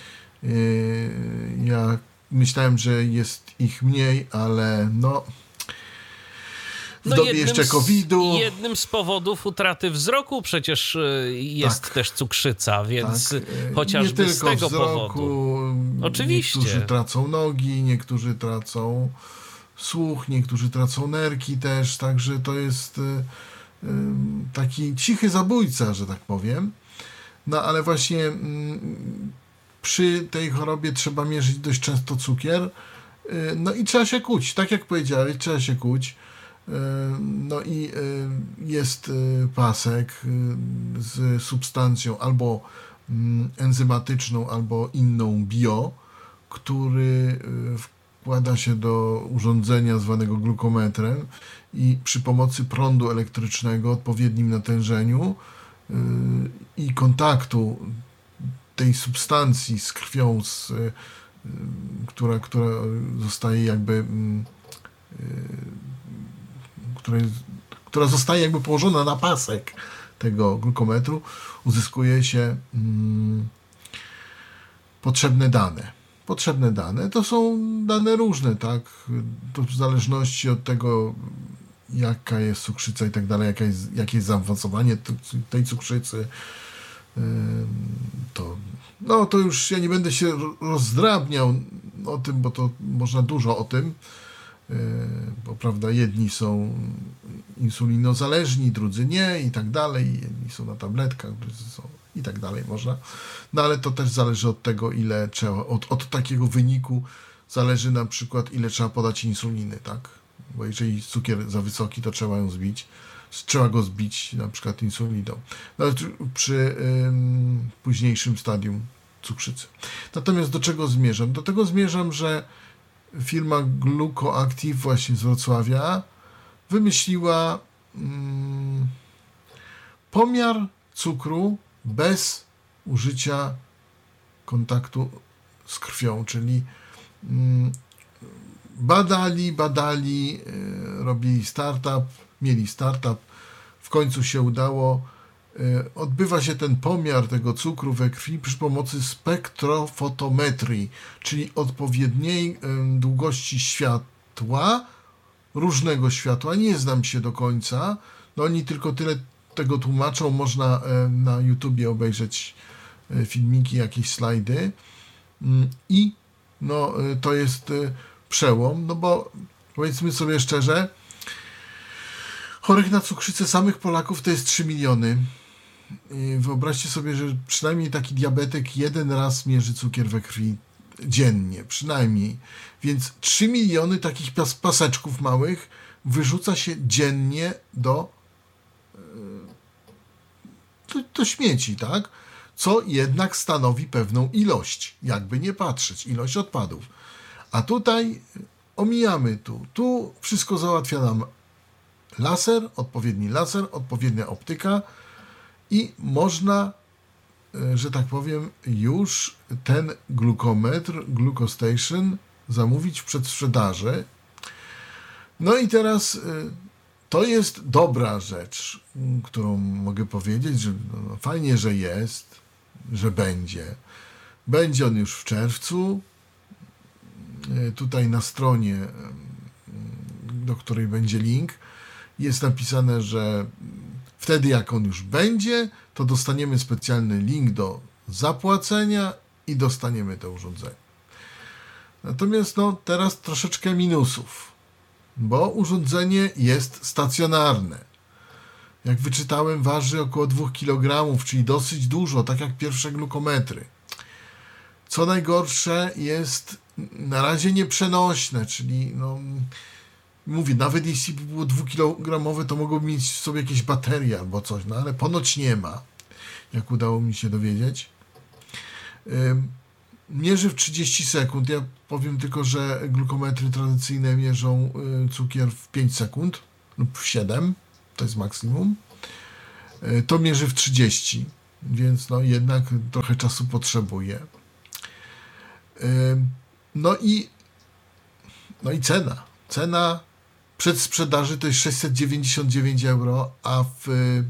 Ja myślałem, że jest ich mniej, ale no w
no
dobie jeszcze kowida.
Jednym z powodów utraty wzroku przecież jest tak, też cukrzyca, więc tak, chociażby z tego wzroku, powodu. Oczywiście.
Niektórzy tracą nogi, niektórzy tracą słuch, niektórzy tracą nerki też, także to jest taki cichy zabójca, że tak powiem. No ale właśnie przy tej chorobie trzeba mierzyć dość często cukier, no i trzeba się kłuć, tak jak powiedziałeś, trzeba się kłuć. No i jest pasek z substancją albo enzymatyczną, albo inną bio, który wkłada się do urządzenia zwanego glukometrem i przy pomocy prądu elektrycznego o odpowiednim natężeniu i kontaktu tej substancji z krwią, z, która, która zostaje jakby która, która zostaje jakby położona na pasek tego glukometru, uzyskuje się mm, potrzebne dane. Potrzebne dane to są dane różne, tak? To w zależności od tego, jaka jest cukrzyca i tak dalej, jaka jest, jakie jest zaawansowanie tej cukrzycy, to, no to już ja nie będę się rozdrabniał o tym, bo to można dużo o tym, bo prawda, jedni są insulinozależni, drudzy nie i tak dalej, jedni są na tabletkach, drudzy są i tak dalej można, no ale to też zależy od tego, ile trzeba, od, od takiego wyniku zależy na przykład, ile trzeba podać insuliny, tak, bo jeżeli cukier za wysoki, to trzeba ją zbić, trzeba go zbić na przykład insuliną, nawet przy ym, późniejszym stadium cukrzycy. Natomiast do czego zmierzam? Do tego zmierzam, że firma GlucoActive właśnie z Wrocławia wymyśliła mm, pomiar cukru bez użycia kontaktu z krwią, czyli mm, badali, badali, yy, robili startup, mieli startup, w końcu się udało. Yy, odbywa się ten pomiar tego cukru we krwi przy pomocy spektrofotometrii, czyli odpowiedniej yy, długości światła, różnego światła, nie znam się do końca, no oni tylko tyle tego tłumaczą, można yy, na YouTubie obejrzeć yy, filmiki, jakieś slajdy yy, i no, yy, to jest yy, przełom, no bo powiedzmy sobie szczerze, chorych na cukrzycę samych Polaków to jest trzy miliony. Wyobraźcie sobie, że przynajmniej taki diabetyk jeden raz mierzy cukier we krwi dziennie, przynajmniej. Więc trzy miliony takich pas paseczków małych wyrzuca się dziennie do, do, do śmieci, tak? Co jednak stanowi pewną ilość, jakby nie patrzeć, ilość odpadów. A tutaj omijamy tu. Tu wszystko załatwia nam laser, odpowiedni laser, odpowiednia optyka i można, że tak powiem, już ten glukometr, GlucoStation zamówić w przedsprzedaży. No i teraz to jest dobra rzecz, którą mogę powiedzieć, że no, fajnie, że jest, że będzie. Będzie on już w czerwcu. Tutaj na stronie, do której będzie link, jest napisane, że wtedy jak on już będzie, to dostaniemy specjalny link do zapłacenia i dostaniemy to urządzenie. Natomiast no, teraz troszeczkę minusów, bo urządzenie jest stacjonarne. Jak wyczytałem, waży około dwóch kilogramów, czyli dosyć dużo, tak jak pierwsze glukometry. Co najgorsze, jest na razie nieprzenośne, czyli no, mówię, nawet jeśli by było dwukilogramowe, to mogłoby mieć w sobie jakieś baterie albo coś, no ale ponoć nie ma, jak udało mi się dowiedzieć. Mierzy w trzydzieści sekund. Ja powiem tylko, że glukometry tradycyjne mierzą cukier w pięć sekund lub w siedem, to jest maksimum. To mierzy w trzydzieści, więc no jednak trochę czasu potrzebuje. No i no i cena. Cena przed sprzedaży to jest sześćset dziewięćdziesiąt dziewięć euro, a w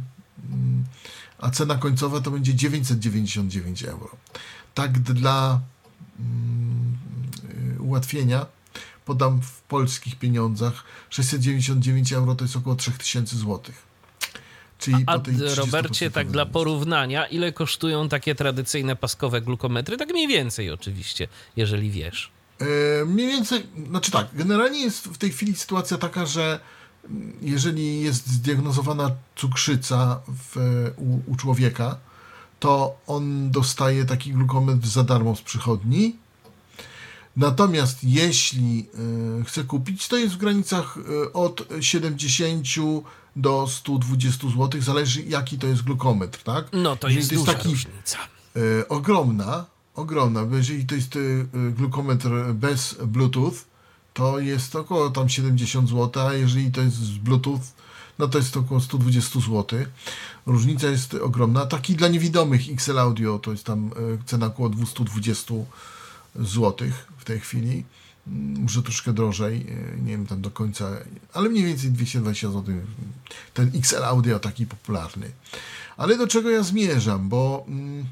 a cena końcowa to będzie dziewięćset dziewięćdziesiąt dziewięć euro. Tak dla um, ułatwienia podam w polskich pieniądzach. Sześćset dziewięćdziesiąt dziewięć euro to jest około trzy tysiące złotych. Czyli
a,
po tej
a Robercie, tak dla porównania, ile kosztują takie tradycyjne paskowe glukometry? Tak mniej więcej oczywiście, jeżeli wiesz.
E, mniej więcej, znaczy tak, generalnie jest w tej chwili sytuacja taka, że jeżeli jest zdiagnozowana cukrzyca w, u, u człowieka, to on dostaje taki glukometr za darmo z przychodni. Natomiast jeśli y, chce kupić, to jest w granicach y, od siedemdziesięciu do stu dwudziestu złotych, zależy jaki to jest glukometr, tak?
No to
jeżeli
jest,
to jest
duża
taki,
różnica.
Y, ogromna, ogromna, bo jeżeli to jest y, glukometr bez Bluetooth, to jest około tam siedemdziesiąt złotych, a jeżeli to jest z Bluetooth, no to jest około sto dwadzieścia złotych. Różnica jest ogromna. Taki dla niewidomych X L Audio to jest tam cena około dwieście dwadzieścia złotych w tej chwili. Może troszkę drożej, nie wiem tam do końca, ale mniej więcej dwieście dwadzieścia złotych. Ten X L Audio taki popularny. Ale do czego ja zmierzam, bo mm,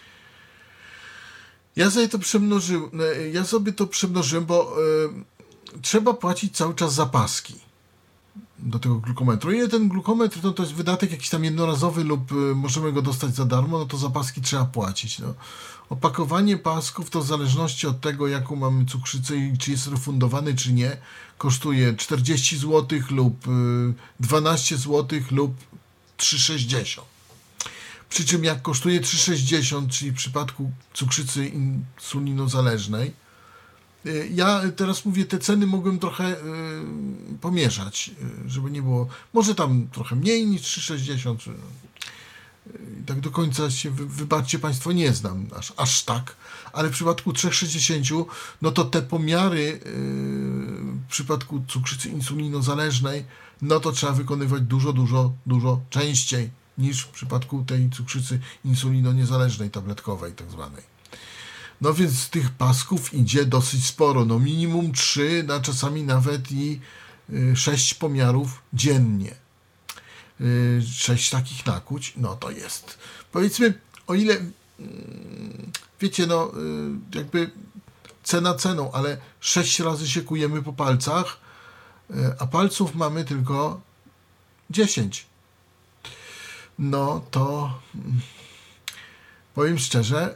ja sobie to przemnożyłem, ja sobie to przemnożyłem, bo y, trzeba płacić cały czas za paski do tego glukometru. Ile ten glukometr, no to jest wydatek jakiś tam jednorazowy lub y, możemy go dostać za darmo, no to za paski trzeba płacić. No. Opakowanie pasków to w zależności od tego, jaką mamy cukrzycę i czy jest refundowany, czy nie, kosztuje czterdzieści złotych lub y, dwanaście złotych lub trzy sześćdziesiąt. Przy czym jak kosztuje trzy sześćdziesiąt, czyli w przypadku cukrzycy insulinozależnej, ja teraz mówię, te ceny mogłem trochę y, pomieszać, y, żeby nie było, może tam trochę mniej niż trzy sześćdziesiąt, y, tak do końca się, wy, wybaczcie Państwo, nie znam aż, aż tak, ale w przypadku trzy sześćdziesiąt, no to te pomiary y, w przypadku cukrzycy insulinozależnej, no to trzeba wykonywać dużo, dużo, dużo częściej niż w przypadku tej cukrzycy insulinoniezależnej, tabletkowej tak zwanej. No więc z tych pasków idzie dosyć sporo, no minimum trzy, a czasami nawet i sześć pomiarów dziennie. sześć takich nakłuć, no to jest. Powiedzmy, o ile, wiecie, no jakby cena ceną, ale sześć razy się kujemy po palcach, a palców mamy tylko dziesięć. No to powiem szczerze,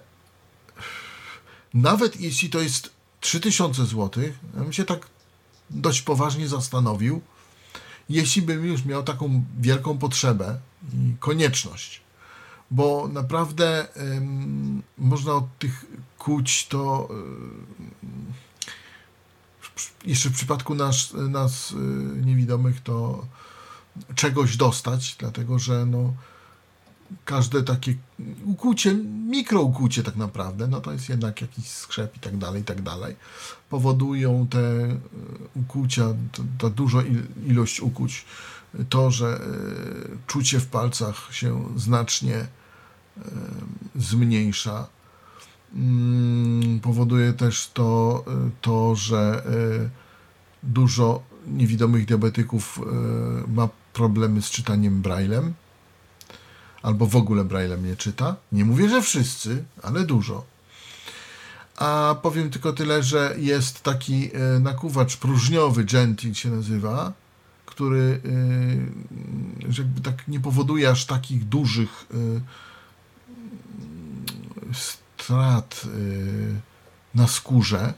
nawet jeśli to jest trzy tysiące złotych, ja bym się tak dość poważnie zastanowił, jeśli bym już miał taką wielką potrzebę i konieczność, bo naprawdę ym, można od tych kuć to ym, jeszcze w przypadku nas, nas y, niewidomych to czegoś dostać, dlatego że no każde takie ukłucie, mikroukłucie tak naprawdę, no to jest jednak jakiś skrzep i tak dalej, i tak dalej. Powodują te ukłucia, ta duża ilość ukłuć, to, że czucie w palcach się znacznie zmniejsza. Powoduje też to, to że dużo niewidomych diabetyków ma problemy z czytaniem braillem, albo w ogóle braillem nie czyta. Nie mówię, że wszyscy, ale dużo. A powiem tylko tyle, że jest taki nakłuwacz próżniowy, Gentil się nazywa, który że jakby tak nie powoduje aż takich dużych koncentrat na skórze,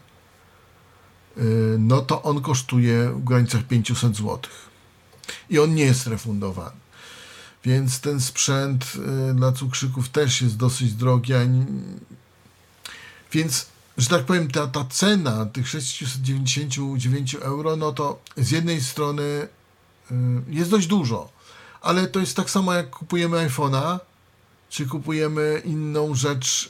no to on kosztuje w granicach pięćset złotych. I on nie jest refundowany. Więc ten sprzęt dla cukrzyków też jest dosyć drogi. Więc, że tak powiem, ta, ta cena tych sześćset dziewięćdziesiąt dziewięć euro, no to z jednej strony jest dość dużo, ale to jest tak samo jak kupujemy iPhone'a, czy kupujemy inną rzecz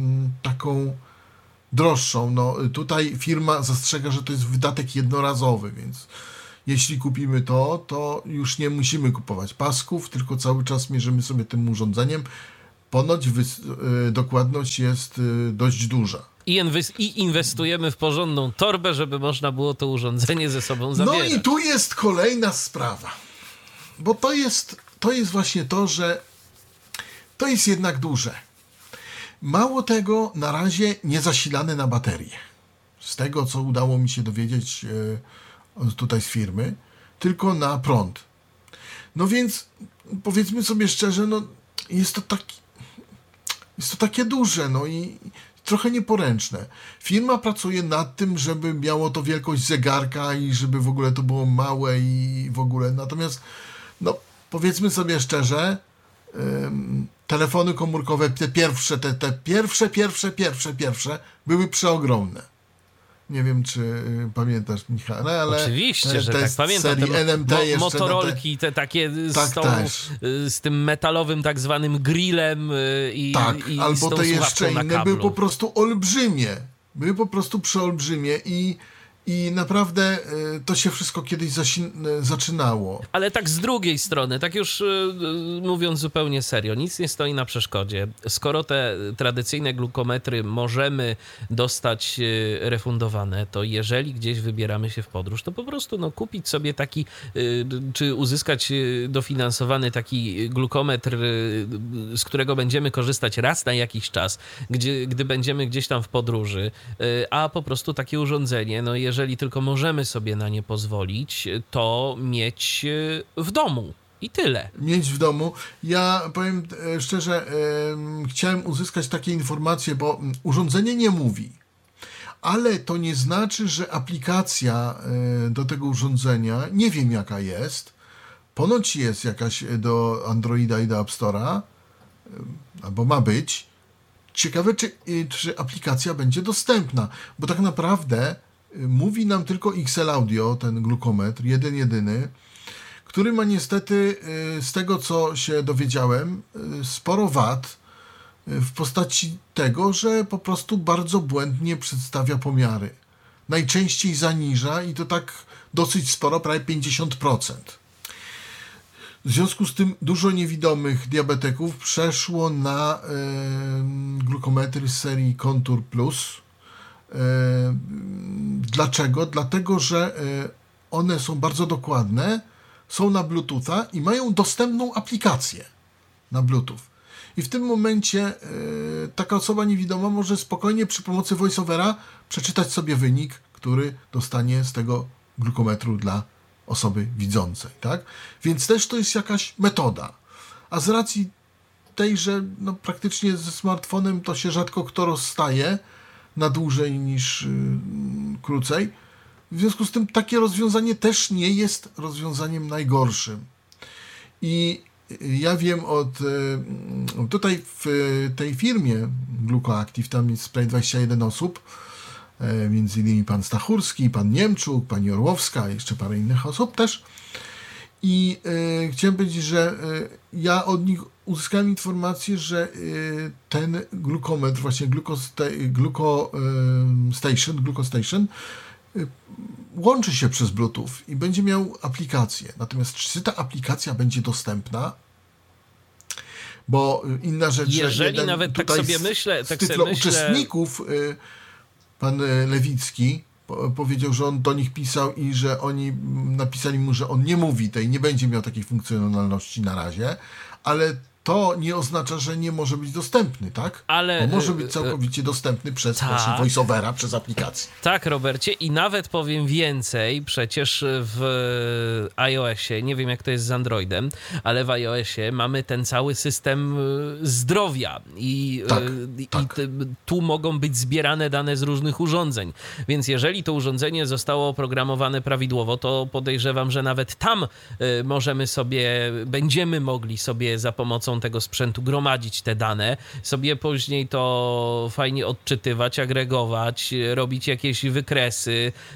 taką droższą. No, tutaj firma zastrzega, że to jest wydatek jednorazowy, więc jeśli kupimy to, to już nie musimy kupować pasków, tylko cały czas mierzymy sobie tym urządzeniem. Ponoć wy- dokładność jest dość duża.
I, inwes- I inwestujemy w porządną torbę, żeby można było to urządzenie ze sobą zabierać.
No i tu jest kolejna sprawa. Bo to jest, to jest właśnie to, że to jest jednak duże. Mało tego, na razie nie zasilane na baterię. Z tego, co udało mi się dowiedzieć tutaj z firmy, tylko na prąd. No więc powiedzmy sobie szczerze, no jest to taki, jest to takie duże, no i trochę nieporęczne. Firma pracuje nad tym, żeby miało to wielkość zegarka i żeby w ogóle to było małe i w ogóle. Natomiast, no powiedzmy sobie szczerze, ym, telefony komórkowe, te pierwsze, te, te pierwsze, pierwsze, pierwsze, pierwsze były przeogromne. Nie wiem, czy y, pamiętasz, Michał, no, ale
oczywiście,
te,
że
te
tak pamiętam.
serii
Te
N M T
mo-
jeszcze
motorolki, te takie z,
tak,
tą,
też.
z tym metalowym tak zwanym grillem y, i,
Tak,
i, i
albo
z tą
te jeszcze
słuchawką na
inne
kablu.
były po prostu olbrzymie. Były po prostu przeolbrzymie i, i naprawdę y, to się wszystko kiedyś zasi- y, zaczynało.
Ale tak z drugiej strony, tak już y, mówiąc zupełnie serio, nic nie stoi na przeszkodzie. Skoro te tradycyjne glukometry możemy dostać y, refundowane, to jeżeli gdzieś wybieramy się w podróż, to po prostu no, kupić sobie taki, y, czy uzyskać y, dofinansowany taki glukometr, y, z którego będziemy korzystać raz na jakiś czas, gdzie, gdy będziemy gdzieś tam w podróży, y, a po prostu takie urządzenie, no jeżeli tylko możemy sobie na nie pozwolić, to mieć w domu i tyle.
Mieć w domu. Ja powiem e, szczerze, e, chciałem uzyskać takie informacje, bo urządzenie nie mówi. Ale to nie znaczy, że aplikacja e, do tego urządzenia, nie wiem jaka jest, ponoć jest jakaś do Androida i do App Store'a, e, albo ma być. Ciekawe, czy, czy aplikacja będzie dostępna, bo tak naprawdę mówi nam tylko X L Audio, ten glukometr, jeden jedyny, który ma niestety, z tego co się dowiedziałem, sporo wad w postaci tego, że po prostu bardzo błędnie przedstawia pomiary. Najczęściej zaniża i to tak dosyć sporo, prawie pięćdziesiąt procent. W związku z tym dużo niewidomych diabetyków przeszło na y, glukometry z serii Contour Plus. Dlaczego? Dlatego, że one są bardzo dokładne, są na Bluetootha i mają dostępną aplikację na Bluetooth. I w tym momencie taka osoba niewidoma może spokojnie przy pomocy VoiceOvera przeczytać sobie wynik, który dostanie z tego glukometru dla osoby widzącej. Tak? Więc też to jest jakaś metoda. A z racji tej, że no, praktycznie ze smartfonem to się rzadko kto rozstaje, na dłużej niż yy, krócej. W związku z tym takie rozwiązanie też nie jest rozwiązaniem najgorszym. I ja wiem od yy, tutaj w tej firmie GlucoActive, tam jest prawie dwadzieścia jeden osób, yy, między innymi pan Stachurski, pan Niemczuk, pani Orłowska, jeszcze parę innych osób też. I y, chciałem powiedzieć, że y, ja od nich uzyskałem informację, że y, ten glukometr, właśnie Glucostation, Gluco, y, Station, Glucostation y, łączy się przez Bluetooth i będzie miał aplikację. Natomiast czy ta aplikacja będzie dostępna? Bo inna rzecz,
jeżeli
że
nawet tak sobie
z,
myślę,
z
tak
tytułu
sobie myślę...
uczestników y, pan Lewicki powiedział, że on do nich pisał i że oni napisali mu, że on nie mówi tej, nie będzie miał takiej funkcjonalności na razie, ale to nie oznacza, że nie może być dostępny, tak?
Ale
Bo może być całkowicie dostępny przez
tak.
właśnie voiceovera, przez aplikację.
Tak, Robercie, i nawet powiem więcej, przecież w iOSie, nie wiem jak to jest z Androidem, ale w iOSie mamy ten cały system zdrowia i,
tak,
i
tak.
tu mogą być zbierane dane z różnych urządzeń, więc jeżeli to urządzenie zostało oprogramowane prawidłowo, to podejrzewam, że nawet tam możemy sobie, będziemy mogli sobie za pomocą tego sprzętu gromadzić te dane, sobie później to fajnie odczytywać, agregować, robić jakieś wykresy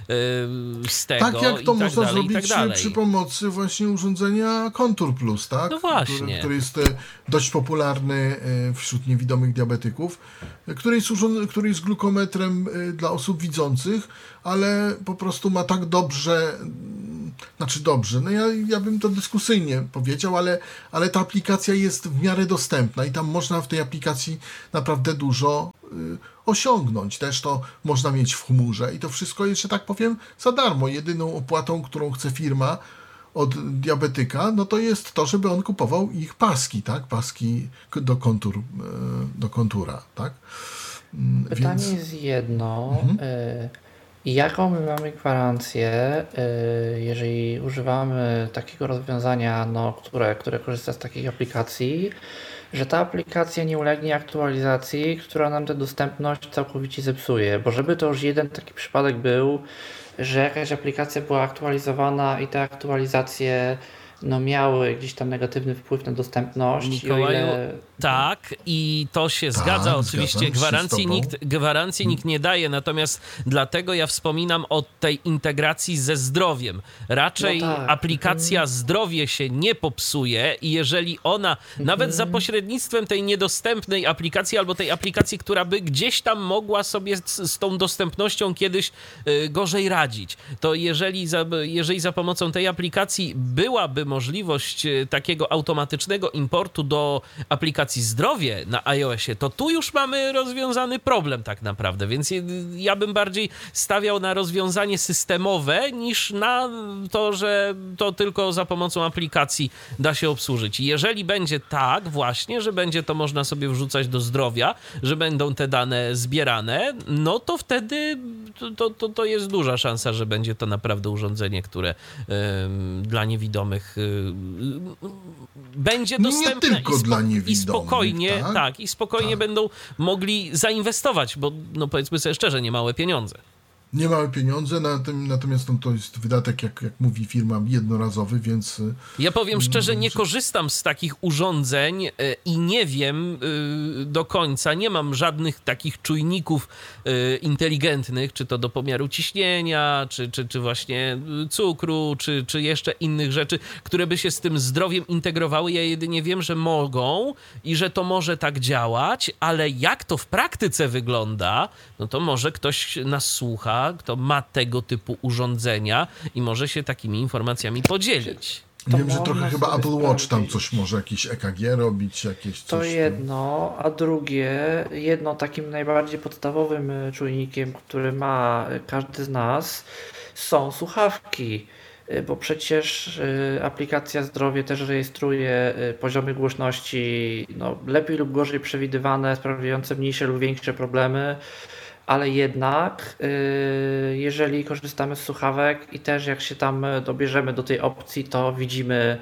yy, z tego.
Tak jak to
i tak
można
dalej,
zrobić
i tak dalej.
przy pomocy właśnie urządzenia Contour Plus, tak?
No właśnie.
Który, który jest dość popularny wśród niewidomych diabetyków, który jest, urząd- który jest glukometrem dla osób widzących, ale po prostu ma tak dobrze, znaczy dobrze, no ja, ja bym to dyskusyjnie powiedział, ale, ale ta aplikacja jest w miarę dostępna i tam można w tej aplikacji naprawdę dużo y, osiągnąć. Też to można mieć w chmurze i to wszystko jest, że tak powiem, za darmo. Jedyną opłatą, którą chce firma od diabetyka, no to jest to, żeby on kupował ich paski, tak? Paski do kontur, do kontura, tak?
Pytanie
Więc...
jest jedno.
Mhm.
y- Jaką my mamy gwarancję, y, jeżeli używamy takiego rozwiązania, no, które, które korzysta z takich aplikacji, że ta aplikacja nie ulegnie aktualizacji, która nam tę dostępność całkowicie zepsuje? Bo żeby to już jeden taki przypadek był, że jakaś aplikacja była aktualizowana i te aktualizacje no, miały gdzieś tam negatywny wpływ na dostępność.
Mikołaju,
i o ile...
tak, i to się
Tak,
zgadza. Oczywiście
zgadzam się z
gwarancji
tobą.
nikt, gwarancji nikt nie daje, natomiast dlatego ja wspominam o tej integracji ze zdrowiem. Raczej
No tak.
aplikacja zdrowie się nie popsuje i jeżeli ona, nawet za pośrednictwem tej niedostępnej aplikacji albo tej aplikacji, która by gdzieś tam mogła sobie z, z tą dostępnością kiedyś y, gorzej radzić, to jeżeli za, jeżeli za pomocą tej aplikacji byłaby możliwość y, takiego automatycznego importu do aplikacji zdrowie na iOSie, to tu już mamy rozwiązany problem tak naprawdę, więc ja bym bardziej stawiał na rozwiązanie systemowe niż na to, że to tylko za pomocą aplikacji da się obsłużyć. I jeżeli będzie tak właśnie, że będzie to można sobie wrzucać do zdrowia, że będą te dane zbierane, no to wtedy to, to, to jest duża szansa, że będzie to naprawdę urządzenie, które ym, dla niewidomych ym, będzie dostępne
nie tylko
i, spo-
dla
i
niewidomych,
spokojnie,
tak?
tak, i spokojnie
Tak.
będą mogli zainwestować, bo no powiedzmy sobie szczerze, nie małe pieniądze.
Nie małe pieniądze, na tym, natomiast no, to jest wydatek, jak, jak mówi firma, jednorazowy, więc...
Ja powiem szczerze, nie
że-
korzystam z takich urządzeń y, i nie wiem y, do końca, nie mam żadnych takich czujników y, inteligentnych, czy to do pomiaru ciśnienia, czy, czy, czy właśnie y, cukru, czy, czy jeszcze innych rzeczy, które by się z tym zdrowiem integrowały. Ja jedynie wiem, że mogą i że to może tak działać, ale jak to w praktyce wygląda, no to może ktoś nas słucha, kto ma tego typu urządzenia i może się takimi informacjami podzielić.
To
Wiem, że
można
trochę chyba
sobie
Apple Watch tam
sprawdzić.
coś może, jakieś E K G robić, jakieś coś.
To
tam.
jedno, a drugie, jedno takim najbardziej podstawowym y, czujnikiem, który ma y, każdy z nas, są słuchawki, Y, bo przecież y, aplikacja Zdrowie też rejestruje y, poziomy głośności, no, lepiej lub gorzej przewidywane, sprawiające mniejsze lub większe problemy. Ale jednak, y, jeżeli korzystamy z słuchawek i też jak się tam dobierzemy do tej opcji, to widzimy,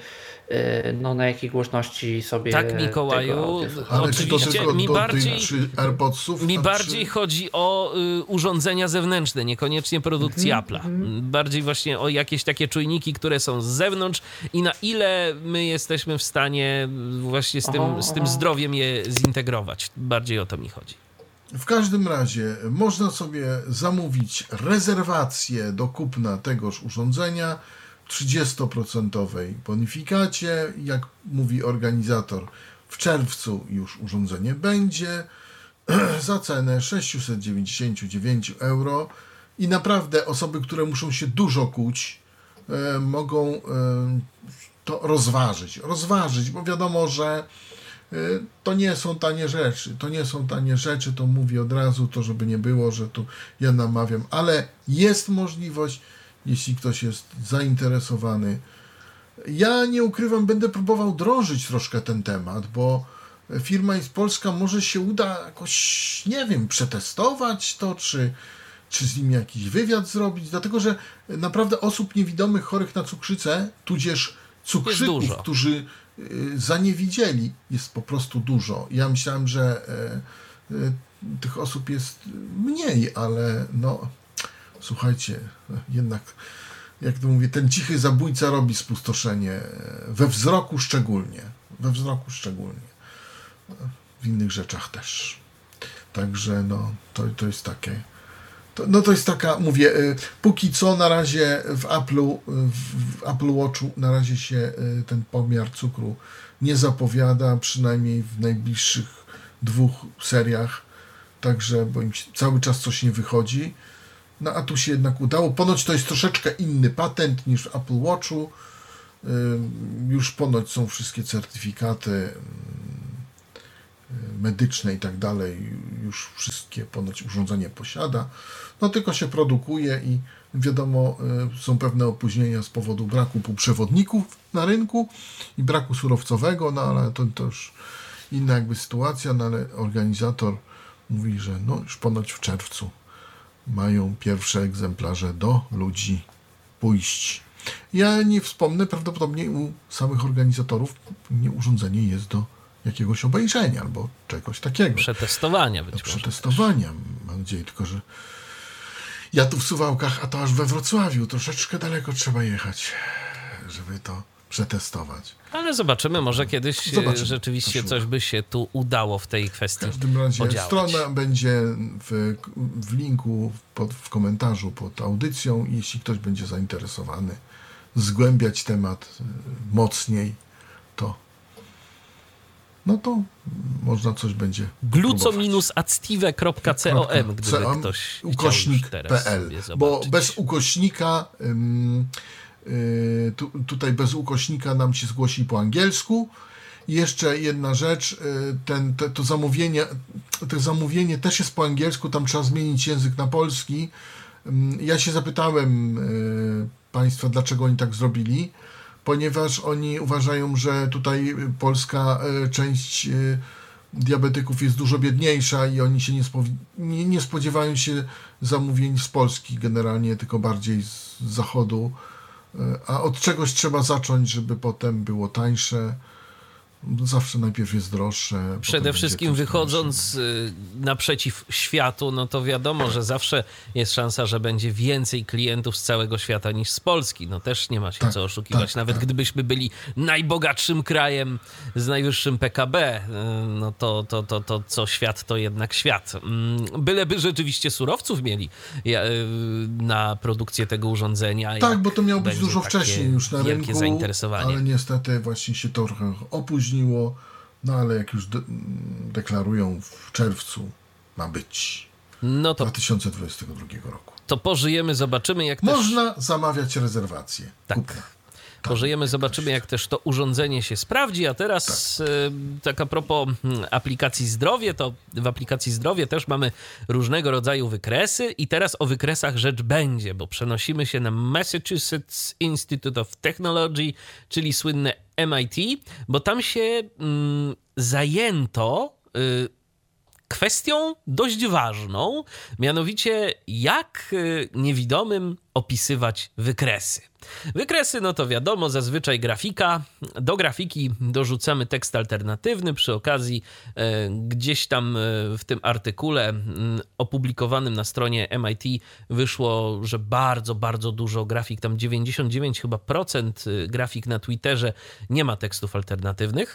y, no, na jakiej głośności sobie
Tak, Mikołaju,
tego audio słuchamy.
Ale czy to
Oczywiście
tylko
mi
do
bardziej-
tych czy AirPodsów?
Mi
a
bardziej
czy...
chodzi o y, urządzenia zewnętrzne, niekoniecznie produkcji Apple'a. Bardziej właśnie o jakieś takie czujniki, które są z zewnątrz i na ile my jesteśmy w stanie właśnie z tym,
Aha,
z tym
aha.
zdrowiem je zintegrować. Bardziej o to mi chodzi.
W każdym razie można sobie zamówić rezerwację do kupna tegoż urządzenia w trzydziestoprocentowej bonifikacie. Jak mówi organizator, w czerwcu już urządzenie będzie za cenę sześćset dziewięćdziesiąt dziewięć euro i naprawdę osoby, które muszą się dużo kuć, e, mogą e, to rozważyć. Rozważyć, bo wiadomo, że to nie są tanie rzeczy, to nie są tanie rzeczy, to mówię od razu, to żeby nie było, że tu ja namawiam, ale jest możliwość, jeśli ktoś jest zainteresowany, Ja nie ukrywam, będę próbował drążyć troszkę ten temat, bo firma jest polska, może się uda jakoś, nie wiem, przetestować to, czy, czy z nimi jakiś wywiad zrobić, dlatego że naprawdę osób niewidomych chorych na cukrzycę, tudzież cukrzyków, którzy zaniewidzieli, jest po prostu dużo. Ja myślałem, że e, e, tych osób jest mniej, ale no słuchajcie, jednak jak to mówię, ten cichy zabójca robi spustoszenie, we wzroku szczególnie, we wzroku szczególnie, w innych rzeczach też. Także no, to, to jest takie, to, no to jest taka, mówię, póki co na razie w Apple'u, w Apple Watchu na razie się ten pomiar cukru nie zapowiada, przynajmniej w najbliższych dwóch seriach, także, bo im cały czas coś nie wychodzi. No a tu się jednak udało. Ponoć to jest troszeczkę inny patent niż w Apple Watchu. Już ponoć są wszystkie certyfikaty medyczne i tak dalej. Już wszystkie ponoć urządzenie posiada. No tylko się produkuje i wiadomo, są pewne opóźnienia z powodu braku półprzewodników na rynku i braku surowcowego, no ale to, to już inna jakby sytuacja, no ale organizator mówi, że no już ponoć w czerwcu mają pierwsze egzemplarze do ludzi pójść. Ja nie wspomnę, prawdopodobnie u samych organizatorów nie urządzenie jest do jakiegoś obejrzenia albo czegoś takiego.
Przetestowania być
do może. Przetestowania, też. Mam nadzieję, tylko że ja tu w Suwałkach, a to aż we Wrocławiu, troszeczkę daleko trzeba jechać, żeby to przetestować.
Ale zobaczymy, może kiedyś zobaczymy. Rzeczywiście coś by się tu udało w tej kwestii. W każdym razie podziałać.
Strona będzie w, w linku pod, w komentarzu pod audycją. Jeśli ktoś będzie zainteresowany zgłębiać temat mocniej, to no to można coś będzie
gluco active kropka com, gdyby com, ktoś
ukośnik
teraz
P L, bo bez ukośnika ym, y, tu, tutaj bez ukośnika nam się zgłosi po angielsku. I jeszcze jedna rzecz, y, ten, te, to zamówienie to zamówienie też jest po angielsku, tam trzeba zmienić język na polski. Ym, ja się zapytałem y, państwa, dlaczego oni tak zrobili, ponieważ oni uważają, że tutaj polska część diabetyków jest dużo biedniejsza i oni się nie, spo- nie, nie spodziewają się zamówień z Polski generalnie, tylko bardziej z zachodu. A od czegoś trzeba zacząć, żeby potem było tańsze. Zawsze najpierw jest droższe.
Przede wszystkim wychodząc droższe. naprzeciw światu, no to wiadomo, że zawsze jest szansa, że będzie więcej klientów z całego świata niż z Polski. No też nie ma się tak, co oszukiwać. Tak, Nawet tak. gdybyśmy byli najbogatszym krajem z najwyższym P K B, no to, to, to, to co świat, to jednak świat. Byleby rzeczywiście surowców mieli na produkcję tego urządzenia.
Tak, bo to miało być dużo wcześniej już na
rynku,
zainteresowanie. Ale niestety właśnie się to trochę opóźniło. No ale jak już de- deklarują w czerwcu ma być no to, dwa tysiące dwudziestego drugiego roku.
To pożyjemy, zobaczymy jak
Można
też...
zamawiać rezerwację.
Tak. Kupna. Pożyjemy, zobaczymy jak też to urządzenie się sprawdzi, a teraz tak, tak a propos aplikacji Zdrowie, to w aplikacji Zdrowie też mamy różnego rodzaju wykresy i teraz o wykresach rzecz będzie, bo przenosimy się na Massachusetts Institute of Technology, czyli słynne M I T, bo tam się mm, zajęto y, kwestią dość ważną, mianowicie jak niewidomym opisywać wykresy. Wykresy, no to wiadomo, zazwyczaj grafika. Do grafiki dorzucamy tekst alternatywny. Przy okazji e, gdzieś tam w tym artykule m, opublikowanym na stronie M I T wyszło, że bardzo, bardzo dużo grafik, tam dziewięćdziesiąt dziewięć chyba procent grafik na Twitterze nie ma tekstów alternatywnych.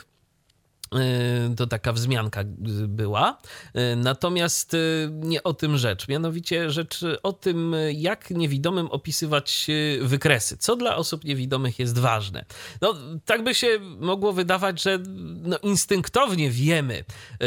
To taka wzmianka była. Natomiast nie o tym rzecz. Mianowicie rzecz o tym, jak niewidomym opisywać wykresy. Co dla osób niewidomych jest ważne. No, tak by się mogło wydawać, że no, instynktownie wiemy,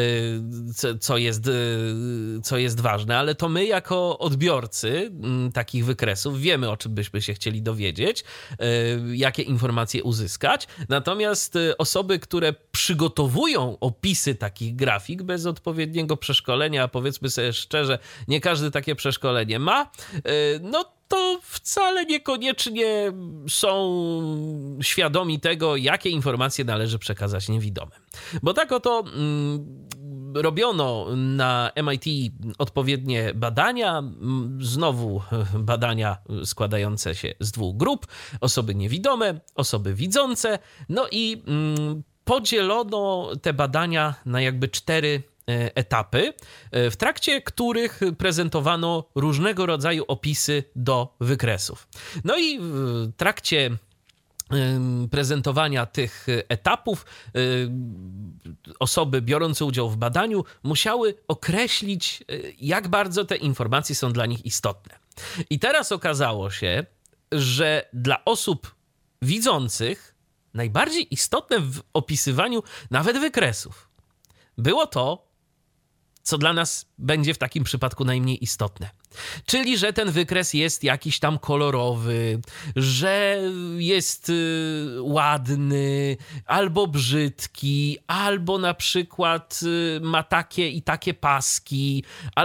co jest, co jest ważne, ale to my jako odbiorcy takich wykresów wiemy, o czym byśmy się chcieli dowiedzieć, jakie informacje uzyskać. Natomiast osoby, które przygotowują przygotowują opisy takich grafik bez odpowiedniego przeszkolenia, a powiedzmy sobie szczerze, nie każdy takie przeszkolenie ma, no to wcale niekoniecznie są świadomi tego, jakie informacje należy przekazać niewidomym. Bo tak oto mm, robiono na M I T odpowiednie badania, znowu badania składające się z dwóch grup, osoby niewidome, osoby widzące, no i mm, podzielono te badania na jakby cztery etapy, w trakcie których prezentowano różnego rodzaju opisy do wykresów. No i w trakcie prezentowania tych etapów osoby biorące udział w badaniu musiały określić, jak bardzo te informacje są dla nich istotne. I teraz okazało się, że dla osób widzących najbardziej istotne w opisywaniu nawet wykresów było to, co dla nas będzie w takim przypadku najmniej istotne. Czyli, że ten wykres jest jakiś tam kolorowy, że jest ładny, albo brzydki, albo na przykład ma takie i takie paski,